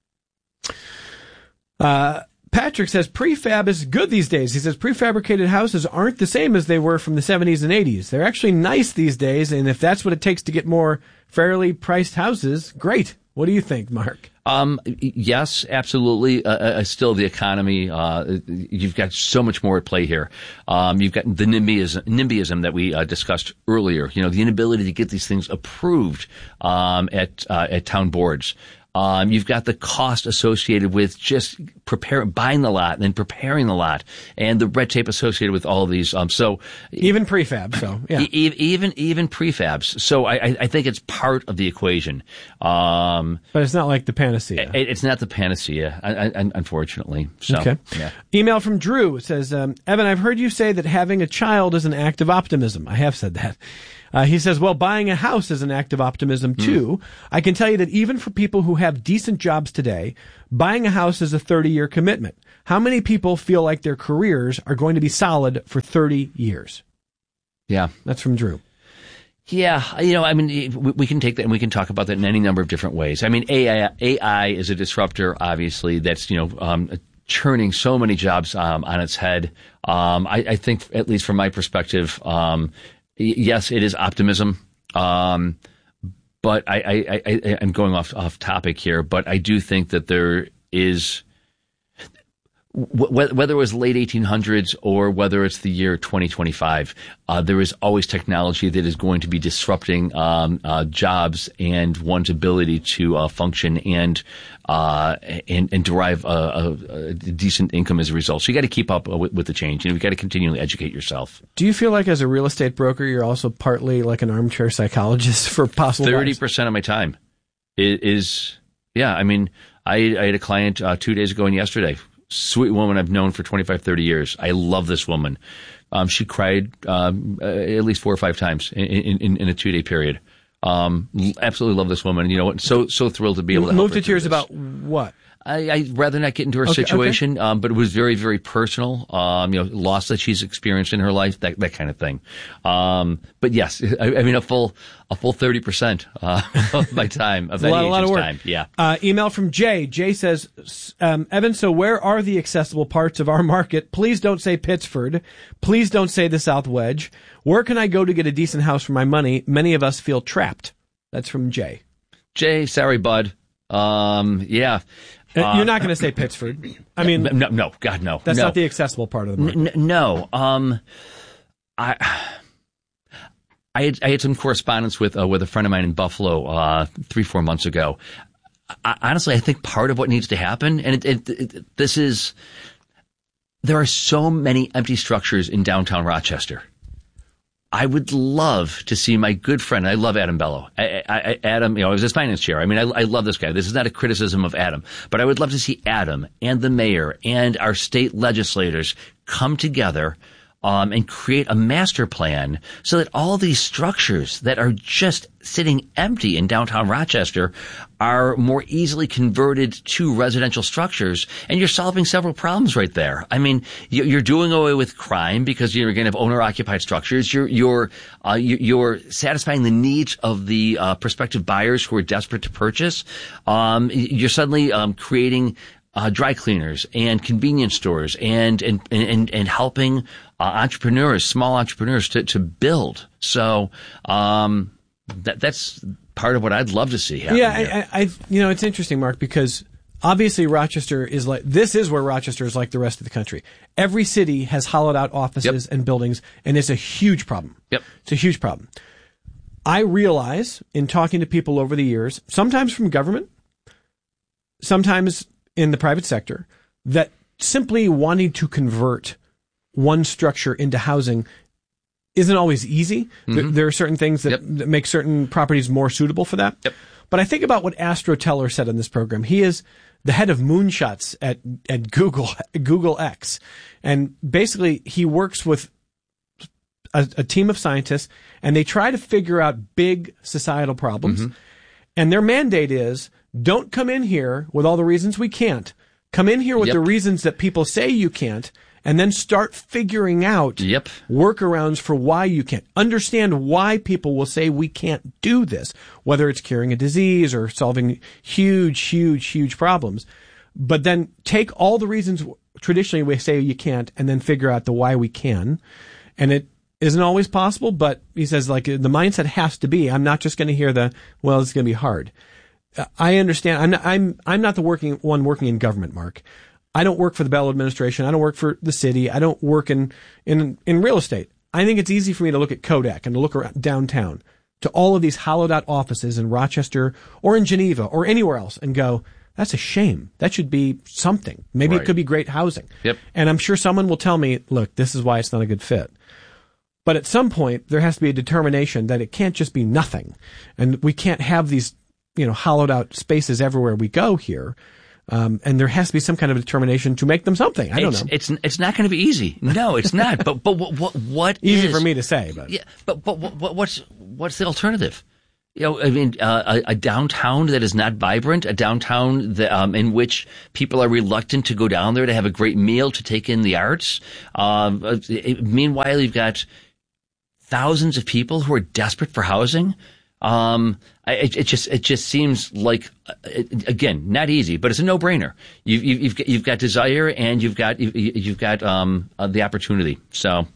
[SPEAKER 2] Uh, Patrick says prefab is good these days. He says prefabricated houses aren't the same as they were from the seventies and eighties. They're actually nice these days, and if that's what it takes to get more fairly priced houses, great. What do you think, Mark?
[SPEAKER 1] Um, yes, absolutely. Uh, uh, still, the economy, uh, you've got so much more at play here. Um, you've got the NIMBYism, NIMBYism that we uh, discussed earlier. You know, the inability to get these things approved um, at uh, at town boards. Um, you've got the cost associated with just prepare, buying the lot and then preparing the lot, and the red tape associated with all of these. Um, so
[SPEAKER 2] even prefab, so yeah,
[SPEAKER 1] e- even even prefabs. So I, I think it's part of the equation. Um,
[SPEAKER 2] but it's not like the panacea.
[SPEAKER 1] It, it's not the panacea, I, I, unfortunately. So,
[SPEAKER 2] okay.
[SPEAKER 1] Yeah.
[SPEAKER 2] Email from Drew says, um, Evan, I've heard you say that having a child is an act of optimism. I have said that. Uh, he says, well, buying a house is an act of optimism, too. Mm. I can tell you that even for people who have decent jobs today, buying a house is a thirty-year commitment. How many people feel like their careers are going to be solid for thirty years?
[SPEAKER 1] Yeah.
[SPEAKER 2] That's from Drew.
[SPEAKER 1] Yeah, you know, I mean, we can take that and we can talk about that in any number of different ways. I mean, A I, A I is a disruptor, obviously, that's, you know, um, churning so many jobs um, on its head. Um, I, I think, at least from my perspective, um, yes, it is optimism, um, but I, I, I, I'm going off off topic here. But I do think that there is, whether it was late eighteen hundreds or whether it's the year twenty twenty-five, uh, there is always technology that is going to be disrupting um, uh, jobs and one's ability to uh, function and uh, and, and derive a, a, a decent income as a result. So you got to keep up with, with the change. You know, you got to continually educate yourself.
[SPEAKER 2] Do you feel like as a real estate broker, you're also partly like an armchair psychologist for possible
[SPEAKER 1] thirty percent of my time is, is yeah. I mean, I, I had a client uh, two days ago and yesterday. Sweet woman I've known for twenty-five, thirty years. I love this woman. Um, she cried um, at least four or five times in, in, in a two-day period. Um, absolutely love this woman. You know, so so thrilled to be able to help
[SPEAKER 2] Moved
[SPEAKER 1] her
[SPEAKER 2] to tears
[SPEAKER 1] this.
[SPEAKER 2] About what?
[SPEAKER 1] I, I'd rather not get into her
[SPEAKER 2] okay,
[SPEAKER 1] situation,
[SPEAKER 2] okay.
[SPEAKER 1] Um, but it was very, very personal. Um, you know, loss that she's experienced in her life, that that kind of thing. Um, but yes, I, I mean a full a full thirty percent uh, of my time of that
[SPEAKER 2] a lot, a lot of work.
[SPEAKER 1] time. Yeah.
[SPEAKER 2] Uh, email from Jay. Jay says, um, Evan, so where are the accessible parts of our market? Please don't say Pittsford. Please don't say the South Wedge. Where can I go to get a decent house for my money? Many of us feel trapped. That's from Jay.
[SPEAKER 1] Jay, sorry, bud. Um, yeah.
[SPEAKER 2] Uh, You're not going to say Pittsford. I mean,
[SPEAKER 1] no, no, God, no.
[SPEAKER 2] That's
[SPEAKER 1] no.
[SPEAKER 2] not the accessible part of the market.
[SPEAKER 1] N- no, um, I, I had, I had some correspondence with uh, with a friend of mine in Buffalo uh, three, four months ago. I, honestly, I think part of what needs to happen, and it, it, it, this is, there are so many empty structures in downtown Rochester. I would love to see my good friend. I love Adam Bello. I, I, Adam, you know, I was his finance chair. I mean, I, I love this guy. This is not a criticism of Adam, but I would love to see Adam and the mayor and our state legislators come together um, and create a master plan so that all these structures that are just sitting empty in downtown Rochester are more easily converted to residential structures, and you're solving several problems right there. I mean, you're doing away with crime because you're going to have owner-occupied structures. You're you're uh, you're satisfying the needs of the uh, prospective buyers who are desperate to purchase. Um, you're suddenly um, creating uh, dry cleaners and convenience stores, and and and and helping uh, entrepreneurs, small entrepreneurs, to to build. So. Um, That that's part of what I'd love to see happen.
[SPEAKER 2] Yeah,
[SPEAKER 1] here.
[SPEAKER 2] I, I, you know, it's interesting, Mark, because obviously Rochester is like, this is where Rochester is like the rest of the country. Every city has hollowed out offices
[SPEAKER 1] Yep.
[SPEAKER 2] and buildings, and it's a huge problem.
[SPEAKER 1] Yep.
[SPEAKER 2] It's a huge problem. I realize in talking to people over the years, sometimes from government, sometimes in the private sector, that simply wanting to convert one structure into housing isn't always easy. Mm-hmm. There, there are certain things that,
[SPEAKER 1] yep.
[SPEAKER 2] that make certain properties more suitable for that.
[SPEAKER 1] Yep.
[SPEAKER 2] But I think about what Astro Teller said on this program. He is the head of moonshots at, at Google, Google X. And basically he works with a, a team of scientists, and they try to figure out big societal problems. Mm-hmm. And their mandate is, don't come in here with all the reasons we can't. Come in here with yep. the reasons that people say you can't, and then start figuring out
[SPEAKER 1] yep.
[SPEAKER 2] workarounds for why you can't. Understand why people will say we can't do this, whether it's curing a disease or solving huge, huge, huge problems. But then take all the reasons traditionally we say you can't, and then figure out the why we can. And it isn't always possible, but he says, like, the mindset has to be, I'm not just going to hear the, well, it's going to be hard. I understand. I'm not, I'm I'm not the working one working in government, Mark. I don't work for the Bell administration. I don't work for the city. I don't work in in in real estate. I think it's easy for me to look at Kodak and to look around downtown to all of these hollowed out offices in Rochester or in Geneva or anywhere else and go, that's a shame. That should be something. Maybe
[SPEAKER 1] Right.
[SPEAKER 2] it could be great housing.
[SPEAKER 1] Yep.
[SPEAKER 2] And I'm sure someone will tell me, look, this is why it's not a good fit. But at some point, there has to be a determination that it can't just be nothing. And we can't have these, you know, hollowed out spaces everywhere we go here. Um, and there has to be some kind of determination to make them something. I don't
[SPEAKER 1] it's,
[SPEAKER 2] know.
[SPEAKER 1] It's it's not going to be easy. No, it's not. but but what what, what
[SPEAKER 2] Easy
[SPEAKER 1] is,
[SPEAKER 2] for me to say, but
[SPEAKER 1] yeah. But but what, what's what's the alternative? You know, I mean, uh, a, a downtown that is not vibrant, a downtown that, um, in which people are reluctant to go down there to have a great meal, to take in the arts. Um, it, meanwhile, you've got thousands of people who are desperate for housing. Um, it, it just, it just seems like, it, again, not easy, but it's a no-brainer. You've, you've, you've got desire and you've got, you've got, um, uh, the opportunity. So.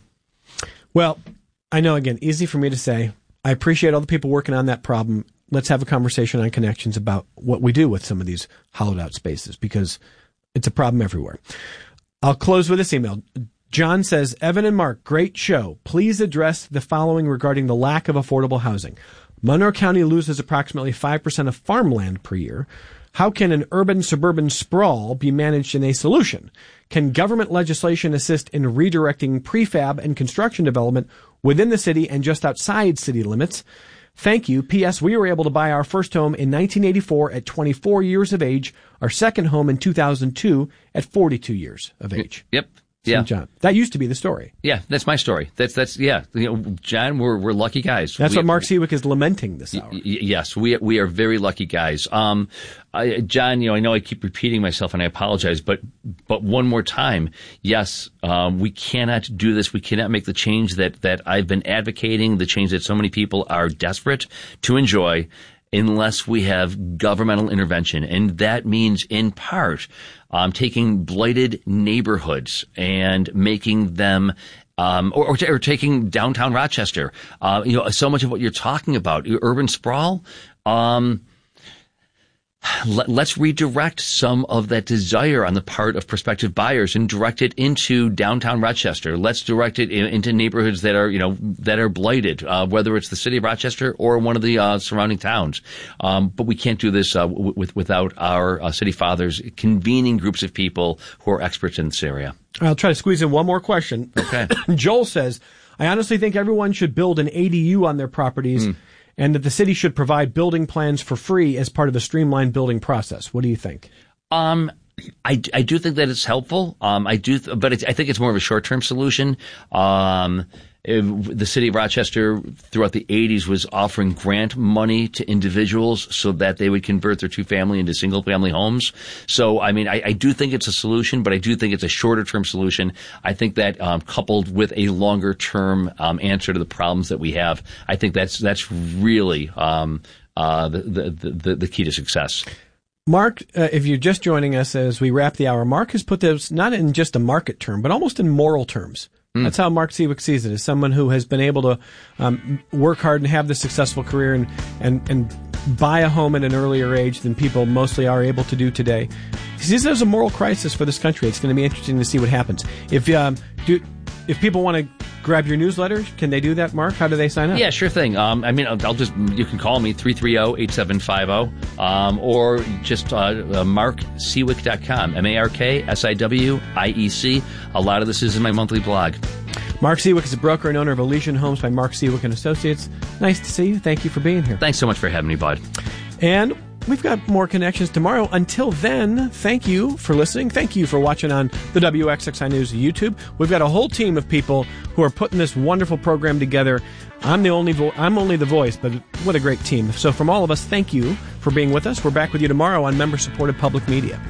[SPEAKER 2] Well, I know, again, easy for me to say. I appreciate all the people working on that problem. Let's have a conversation on Connections about what we do with some of these hollowed out spaces, because it's a problem everywhere. I'll close with this email. John says, Evan and Mark, great show. Please address the following regarding the lack of affordable housing. Monroe County loses approximately five percent of farmland per year. How can an urban-suburban sprawl be managed in a solution? Can government legislation assist in redirecting prefab and construction development within the city and just outside city limits? Thank you. P S. We were able to buy our first home in nineteen eighty-four at twenty-four years of age, our second home in two thousand two at forty-two years of age.
[SPEAKER 1] Yep. Yeah.
[SPEAKER 2] Saint John. That used to be the story.
[SPEAKER 1] Yeah, that's my story. That's, that's, yeah. You know, John, we're, we're lucky guys.
[SPEAKER 2] That's
[SPEAKER 1] we,
[SPEAKER 2] what Mark Seawick is lamenting this hour.
[SPEAKER 1] Y- yes, we, we are very lucky guys. Um, I, John, you know, I know I keep repeating myself and I apologize, but, but one more time. Yes, um, we cannot do this. We cannot make the change that, that I've been advocating, the change that so many people are desperate to enjoy, unless we have governmental intervention. And that means, in part, um, taking blighted neighborhoods and making them, um, or, or, or taking downtown Rochester. Uh, you know, so much of what you're talking about, urban sprawl, um, Let, let's redirect some of that desire on the part of prospective buyers and direct it into downtown Rochester. Let's direct it in, into neighborhoods that are, you know, that are blighted, uh, whether it's the city of Rochester or one of the uh, surrounding towns. Um, but we can't do this uh, w- with, without our uh, city fathers convening groups of people who are experts in this area.
[SPEAKER 2] I'll try to squeeze in one more question.
[SPEAKER 1] Okay.
[SPEAKER 2] Joel says, I honestly think everyone should build an A D U on their properties. Mm. And that the city should provide building plans for free as part of a streamlined building process. What do you think?
[SPEAKER 1] Um, I, I do think that it's helpful. Um, I do, th- but it's, I think it's more of a short-term solution. Um, it, the city of Rochester throughout the eighties was offering grant money to individuals so that they would convert their two-family into single-family homes. So, I mean, I, I do think it's a solution, but I do think it's a shorter-term solution. I think that um, coupled with a longer-term um, answer to the problems that we have, I think that's that's really um, uh, the, the, the the key to success.
[SPEAKER 2] Mark, uh, if you're just joining us as we wrap the hour, Mark has put this not in just a market term, but almost in moral terms. Mm. That's how Mark Seawick sees it, as someone who has been able to um, work hard and have this successful career and, and, and buy a home at an earlier age than people mostly are able to do today. He sees it as a moral crisis for this country. It's going to be interesting to see what happens. If um, do, if people want to grab your newsletter, can they do that, Mark? How do they sign up?
[SPEAKER 1] Yeah, sure thing. Um, I mean, I'll, I'll just, you can call me, three three zero, eight seven five zero, um, or just uh, uh, mark seawick dot com, M A R K S I W I E C. A lot of this is in my monthly blog.
[SPEAKER 2] Mark Seawick is a broker and owner of Elysian Homes by Mark Seawick and Associates. Nice to see you. Thank you for being here.
[SPEAKER 1] Thanks so much for having me, bud.
[SPEAKER 2] And we've got more Connections tomorrow. Until then, thank you for listening. Thank you for watching on the W X X I News YouTube. We've got a whole team of people who are putting this wonderful program together. I'm the only vo- I'm only the voice, but what a great team. So from all of us, thank you for being with us. We're back with you tomorrow on member-supported public media.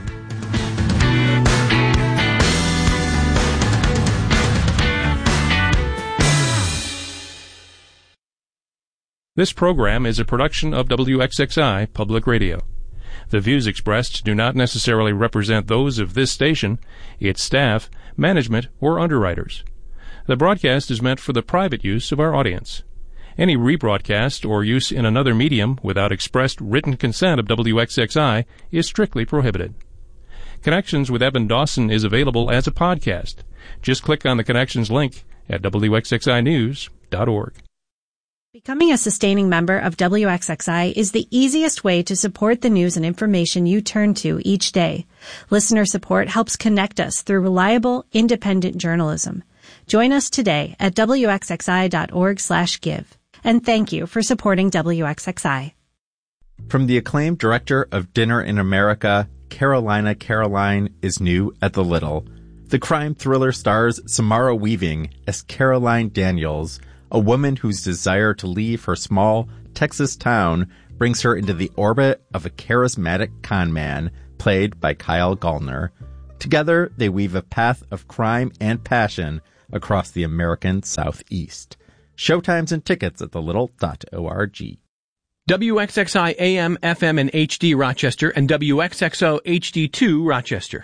[SPEAKER 7] This program is a production of W X X I Public Radio. The views expressed do not necessarily represent those of this station, its staff, management, or underwriters. The broadcast is meant for the private use of our audience. Any rebroadcast or use in another medium without expressed written consent of W X X I is strictly prohibited. Connections with Evan Dawson is available as a podcast. Just click on the Connections link at W X X I news dot org.
[SPEAKER 8] Becoming a sustaining member of W X X I is the easiest way to support the news and information you turn to each day. Listener support helps connect us through reliable, independent journalism. Join us today at W X X I dot org slash give. And thank you for supporting W X X I.
[SPEAKER 9] From the acclaimed director of Dinner in America, Carolina Caroline is new at the Little. The crime thriller stars Samara Weaving as Caroline Daniels, a woman whose desire to leave her small Texas town brings her into the orbit of a charismatic con man, played by Kyle Gallner. Together, they weave a path of crime and passion across the American Southeast. Showtimes and tickets at the little dot org.
[SPEAKER 2] W X X I A M, F M, and H D Rochester, and W X X O H D two Rochester.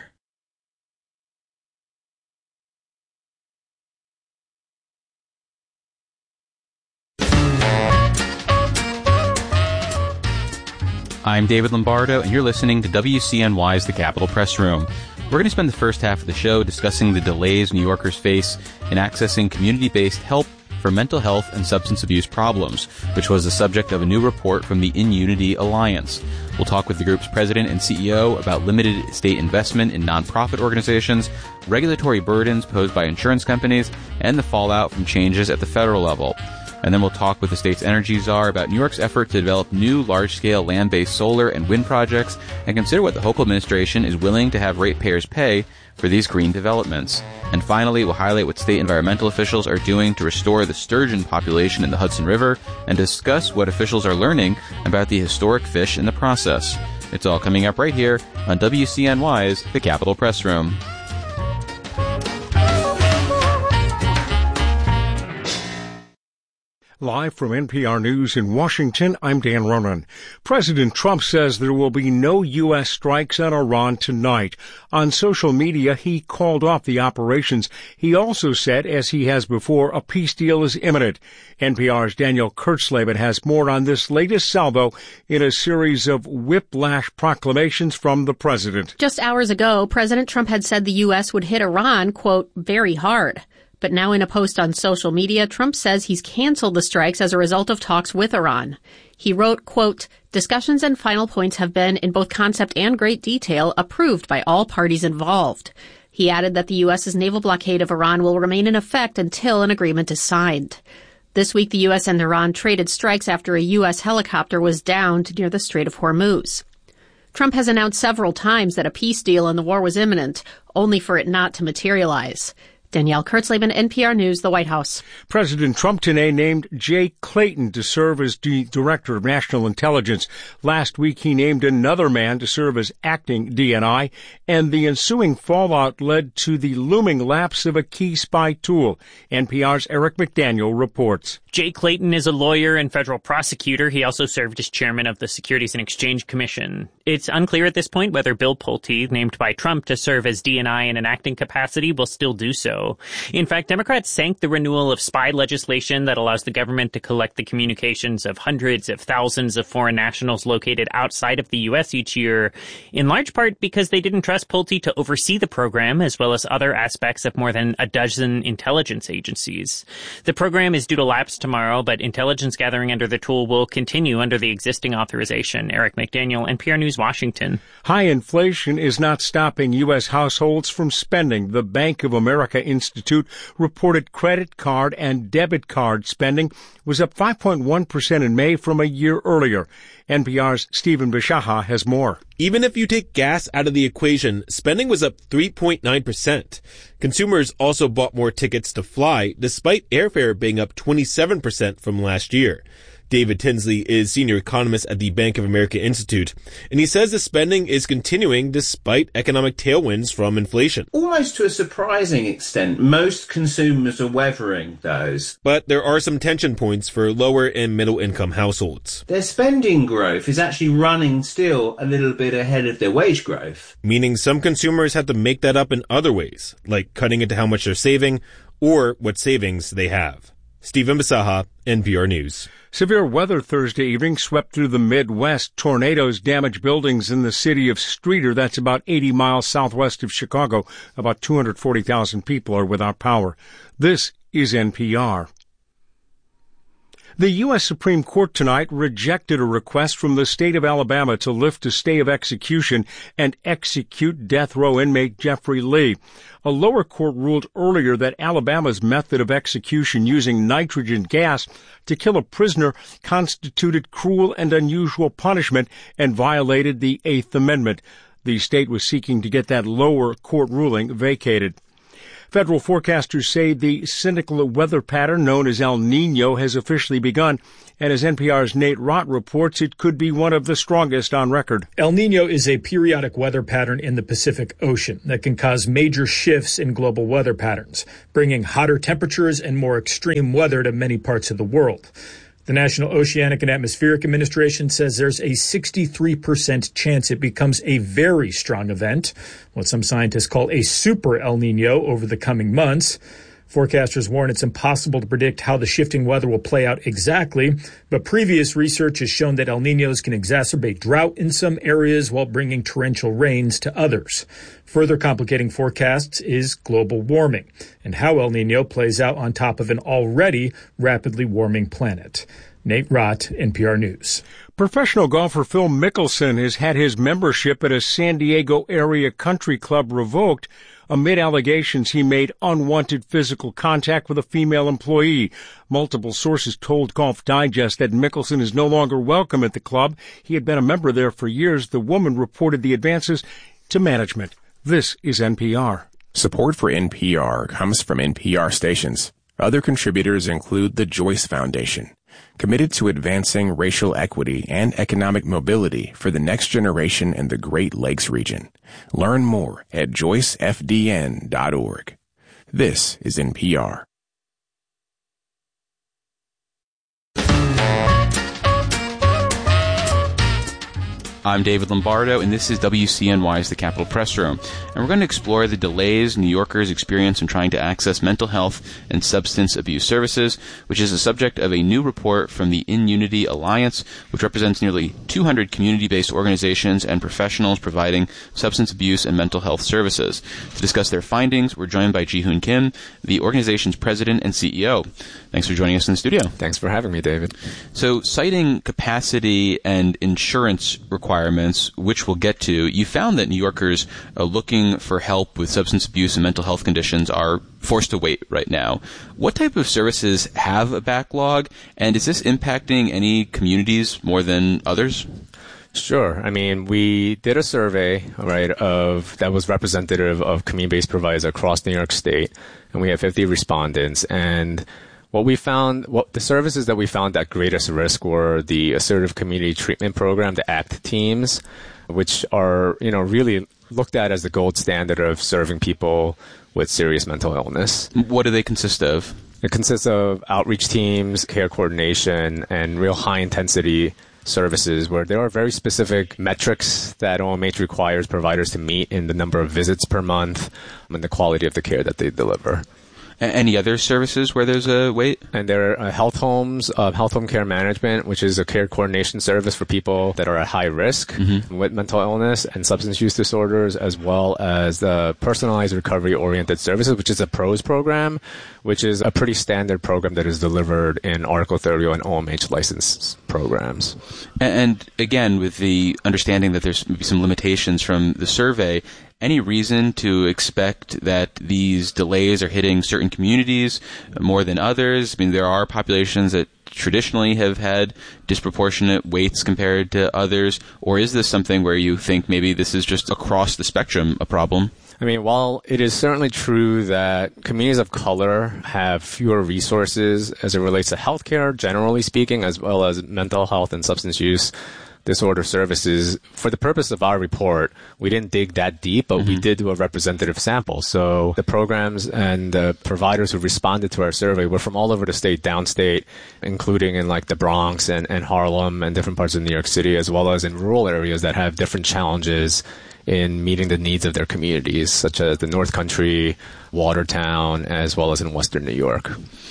[SPEAKER 10] I'm David Lombardo, and you're listening to W C N Y's The Capitol Press Room. We're going to spend the first half of the show discussing the delays New Yorkers face in accessing community-based help for mental health and substance abuse problems, which was the subject of a new report from the In Unity Alliance. We'll talk with the group's president and C E O about limited state investment in nonprofit organizations, regulatory burdens posed by insurance companies, and the fallout from changes at the federal level. And then we'll talk with the state's energy czar about New York's effort to develop new large-scale land-based solar and wind projects and consider what the Hochul administration is willing to have ratepayers pay for these green developments. And finally, we'll highlight what state environmental officials are doing to restore the sturgeon population in the Hudson River and discuss what officials are learning about the historic fish in the process. It's all coming up right here on W C N Y's The Capitol Press Room.
[SPEAKER 11] Live from N P R News in Washington, I'm Dan Ronan. President Trump says there will be no U S strikes on Iran tonight. On social media, he called off the operations. He also said, as he has before, a peace deal is imminent. N P R's Danielle Kurtzleben has more on this latest salvo in a series of whiplash proclamations from the president.
[SPEAKER 12] Just hours ago, President Trump had said the U S would hit Iran, quote, very hard. But now in a post on social media, Trump says he's canceled the strikes as a result of talks with Iran. He wrote, quote, discussions and final points have been, in both concept and great detail, approved by all parties involved. He added that the U S's naval blockade of Iran will remain in effect until an agreement is signed. This week, the U S and Iran traded strikes after a U S helicopter was downed near the Strait of Hormuz. Trump has announced several times that a peace deal in the war was imminent, only for it not to materialize. Danielle Kurtzleben, N P R News, the White House.
[SPEAKER 11] President Trump today named Jay Clayton to serve as the Director of National Intelligence. Last week, he named another man to serve as acting D N I, and the ensuing fallout led to the looming lapse of a key spy tool. N P R's Eric McDaniel reports.
[SPEAKER 13] Jay Clayton is a lawyer and federal prosecutor. He also served as chairman of the Securities and Exchange Commission. It's unclear at this point whether Bill Pulte, named by Trump to serve as D N I in an acting capacity, will still do so. In fact, Democrats sank the renewal of spy legislation that allows the government to collect the communications of hundreds of thousands of foreign nationals located outside of the U S each year, in large part because they didn't trust Pulte to oversee the program, as well as other aspects of more than a dozen intelligence agencies. The program is due to lapse tomorrow, but intelligence gathering under the tool will continue under the existing authorization. Eric McDaniel, N P R News, Washington.
[SPEAKER 11] High inflation is not stopping U S households from spending. The Bank of America Institute reported credit card and debit card spending was up five point one percent in May from a year earlier. N P R's Stephen Bishaha has more.
[SPEAKER 14] Even if you take gas out of the equation, spending was up three point nine percent. Consumers also bought more tickets to fly, despite airfare being up twenty-seven percent from last year. David Tinsley is senior economist at the Bank of America Institute, and he says the spending is continuing despite economic tailwinds from inflation.
[SPEAKER 15] Almost to a surprising extent, most consumers are weathering those.
[SPEAKER 14] But there are some tension points for lower and middle income households.
[SPEAKER 15] Their spending growth is actually running still a little bit ahead of their wage growth.
[SPEAKER 14] Meaning some consumers have to make that up in other ways, like cutting into how much they're saving or what savings they have. Stephen Basaha, N P R News.
[SPEAKER 11] Severe weather Thursday evening swept through the Midwest. Tornadoes damaged buildings in the city of Streator. That's about eighty miles southwest of Chicago. About two hundred forty thousand people are without power. This is N P R. The U S Supreme Court tonight rejected a request from the state of Alabama to lift a stay of execution and execute death row inmate Jeffrey Lee. A lower court ruled earlier that Alabama's method of execution using nitrogen gas to kill a prisoner constituted cruel and unusual punishment and violated the Eighth Amendment. The state was seeking to get that lower court ruling vacated. Federal forecasters say the cyclical weather pattern known as El Nino has officially begun, and as N P R's Nate Rott reports, it could be one of the strongest on record.
[SPEAKER 16] El Nino is a periodic weather pattern in the Pacific Ocean that can cause major shifts in global weather patterns, bringing hotter temperatures and more extreme weather to many parts of the world. The National Oceanic and Atmospheric Administration says there's a sixty-three percent chance it becomes a very strong event, what some scientists call a super El Nino, over the coming months. Forecasters warn it's impossible to predict how the shifting weather will play out exactly, but previous research has shown that El Ninos can exacerbate drought in some areas while bringing torrential rains to others. Further complicating forecasts is global warming and how El Nino plays out on top of an already rapidly warming planet. Nate Rott, N P R News.
[SPEAKER 11] Professional golfer Phil Mickelson has had his membership at a San Diego area country club revoked amid allegations he made unwanted physical contact with a female employee. Multiple sources told Golf Digest that Mickelson is no longer welcome at the club. He had been a member there for years. The woman reported the advances to management. This is N P R.
[SPEAKER 17] Support for N P R comes from N P R stations. Other contributors include the Joyce Foundation, committed to advancing racial equity and economic mobility for the next generation in the Great Lakes region. Learn more at joyce f d n dot org. This is N P R.
[SPEAKER 10] I'm David Lombardo, and this is W C N Y's The Capitol Press Room. And we're going to explore the delays New Yorkers experience in trying to access mental health and substance abuse services, which is the subject of a new report from the In Unity Alliance, which represents nearly two hundred community-based organizations and professionals providing substance abuse and mental health services. To discuss their findings, we're joined by Ji-Hoon Kim, the organization's president and C E O. Thanks for joining us in the studio.
[SPEAKER 18] Thanks for having me, David.
[SPEAKER 10] So, citing capacity and insurance requirements, which we'll get to, you found that New Yorkers uh, looking for help with substance abuse and mental health conditions are forced to wait right now. What type of services have a backlog, and is this impacting any communities more than others?
[SPEAKER 18] Sure. I mean, we did a survey, right, of that was representative of community-based providers across New York State, and we had fifty respondents. And what we found, what the services that we found at greatest risk were the Assertive Community Treatment Program, the ACT teams, which are, you know, really looked at as the gold standard of serving people with serious mental illness.
[SPEAKER 10] What do they consist of?
[SPEAKER 18] It consists of outreach teams, care coordination, and real high-intensity services where there are very specific metrics that O M H requires providers to meet in the number of visits per month and the quality of the care that they deliver.
[SPEAKER 10] Any other services where there's a wait?
[SPEAKER 18] And there are uh, health homes, uh, health home care management, which is a care coordination service for people that are at high risk mm-hmm. with mental illness and substance use disorders, as well as the personalized recovery-oriented services, which is a PROS program, which is a pretty standard program that is delivered in Article thirty and O M H licensed programs.
[SPEAKER 10] And again, with the understanding that there's maybe some limitations from the survey, any reason to expect that these delays are hitting certain communities more than others? I mean, there are populations that traditionally have had disproportionate weights compared to others, or is this something where you think maybe this is just across the spectrum a problem?
[SPEAKER 18] I mean, while it is certainly true that communities of color have fewer resources as it relates to healthcare, generally speaking, as well as mental health and substance use disorder services, for the purpose of our report, we didn't dig that deep, but mm-hmm. we did do a representative sample. So the programs and the providers who responded to our survey were from all over the state, downstate, including in like the Bronx and, and Harlem and different parts of New York City, as well as in rural areas that have different challenges in meeting the needs of their communities, such as the North Country, Watertown, as well as in Western New York.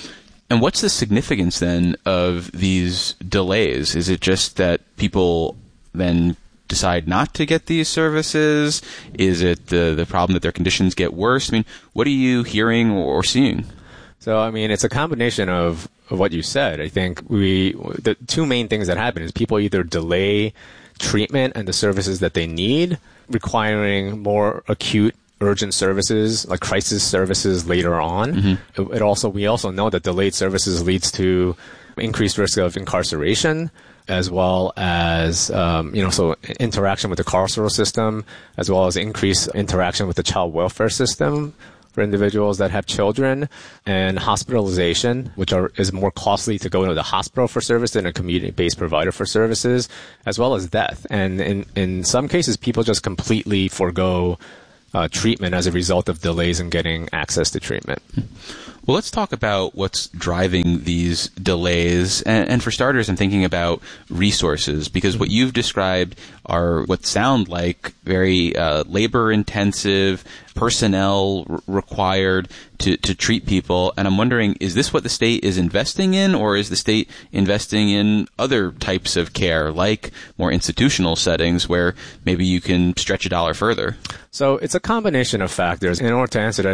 [SPEAKER 10] And what's the significance then of these delays? Is it just that people then decide not to get these services? Is it the the problem that their conditions get worse? I mean, what are you hearing or seeing?
[SPEAKER 18] So, I mean, it's a combination of, of what you said. I think we the two main things that happen is people either delay treatment and the services that they need, requiring more acute urgent services like crisis services later on. Mm-hmm. It, it also we also know that delayed services leads to increased risk of incarceration, as well as um, you know so interaction with the carceral system, as well as increased interaction with the child welfare system for individuals that have children, and hospitalization, which are, is more costly to go to the hospital for service than a community-based provider for services, as well as death. And in, in some cases, people just completely forego uh, treatment as a result of delays in getting access to treatment.
[SPEAKER 10] Well, let's talk about what's driving these delays. And, and for starters, I'm thinking about resources, because what you've described are what sound like very uh, labor-intensive, personnel r- required to, to treat people. And I'm wondering, is this what the state is investing in, or is the state investing in other types of care, like more institutional settings where maybe you can stretch a dollar further?
[SPEAKER 18] So it's a combination of factors. In order to answer that,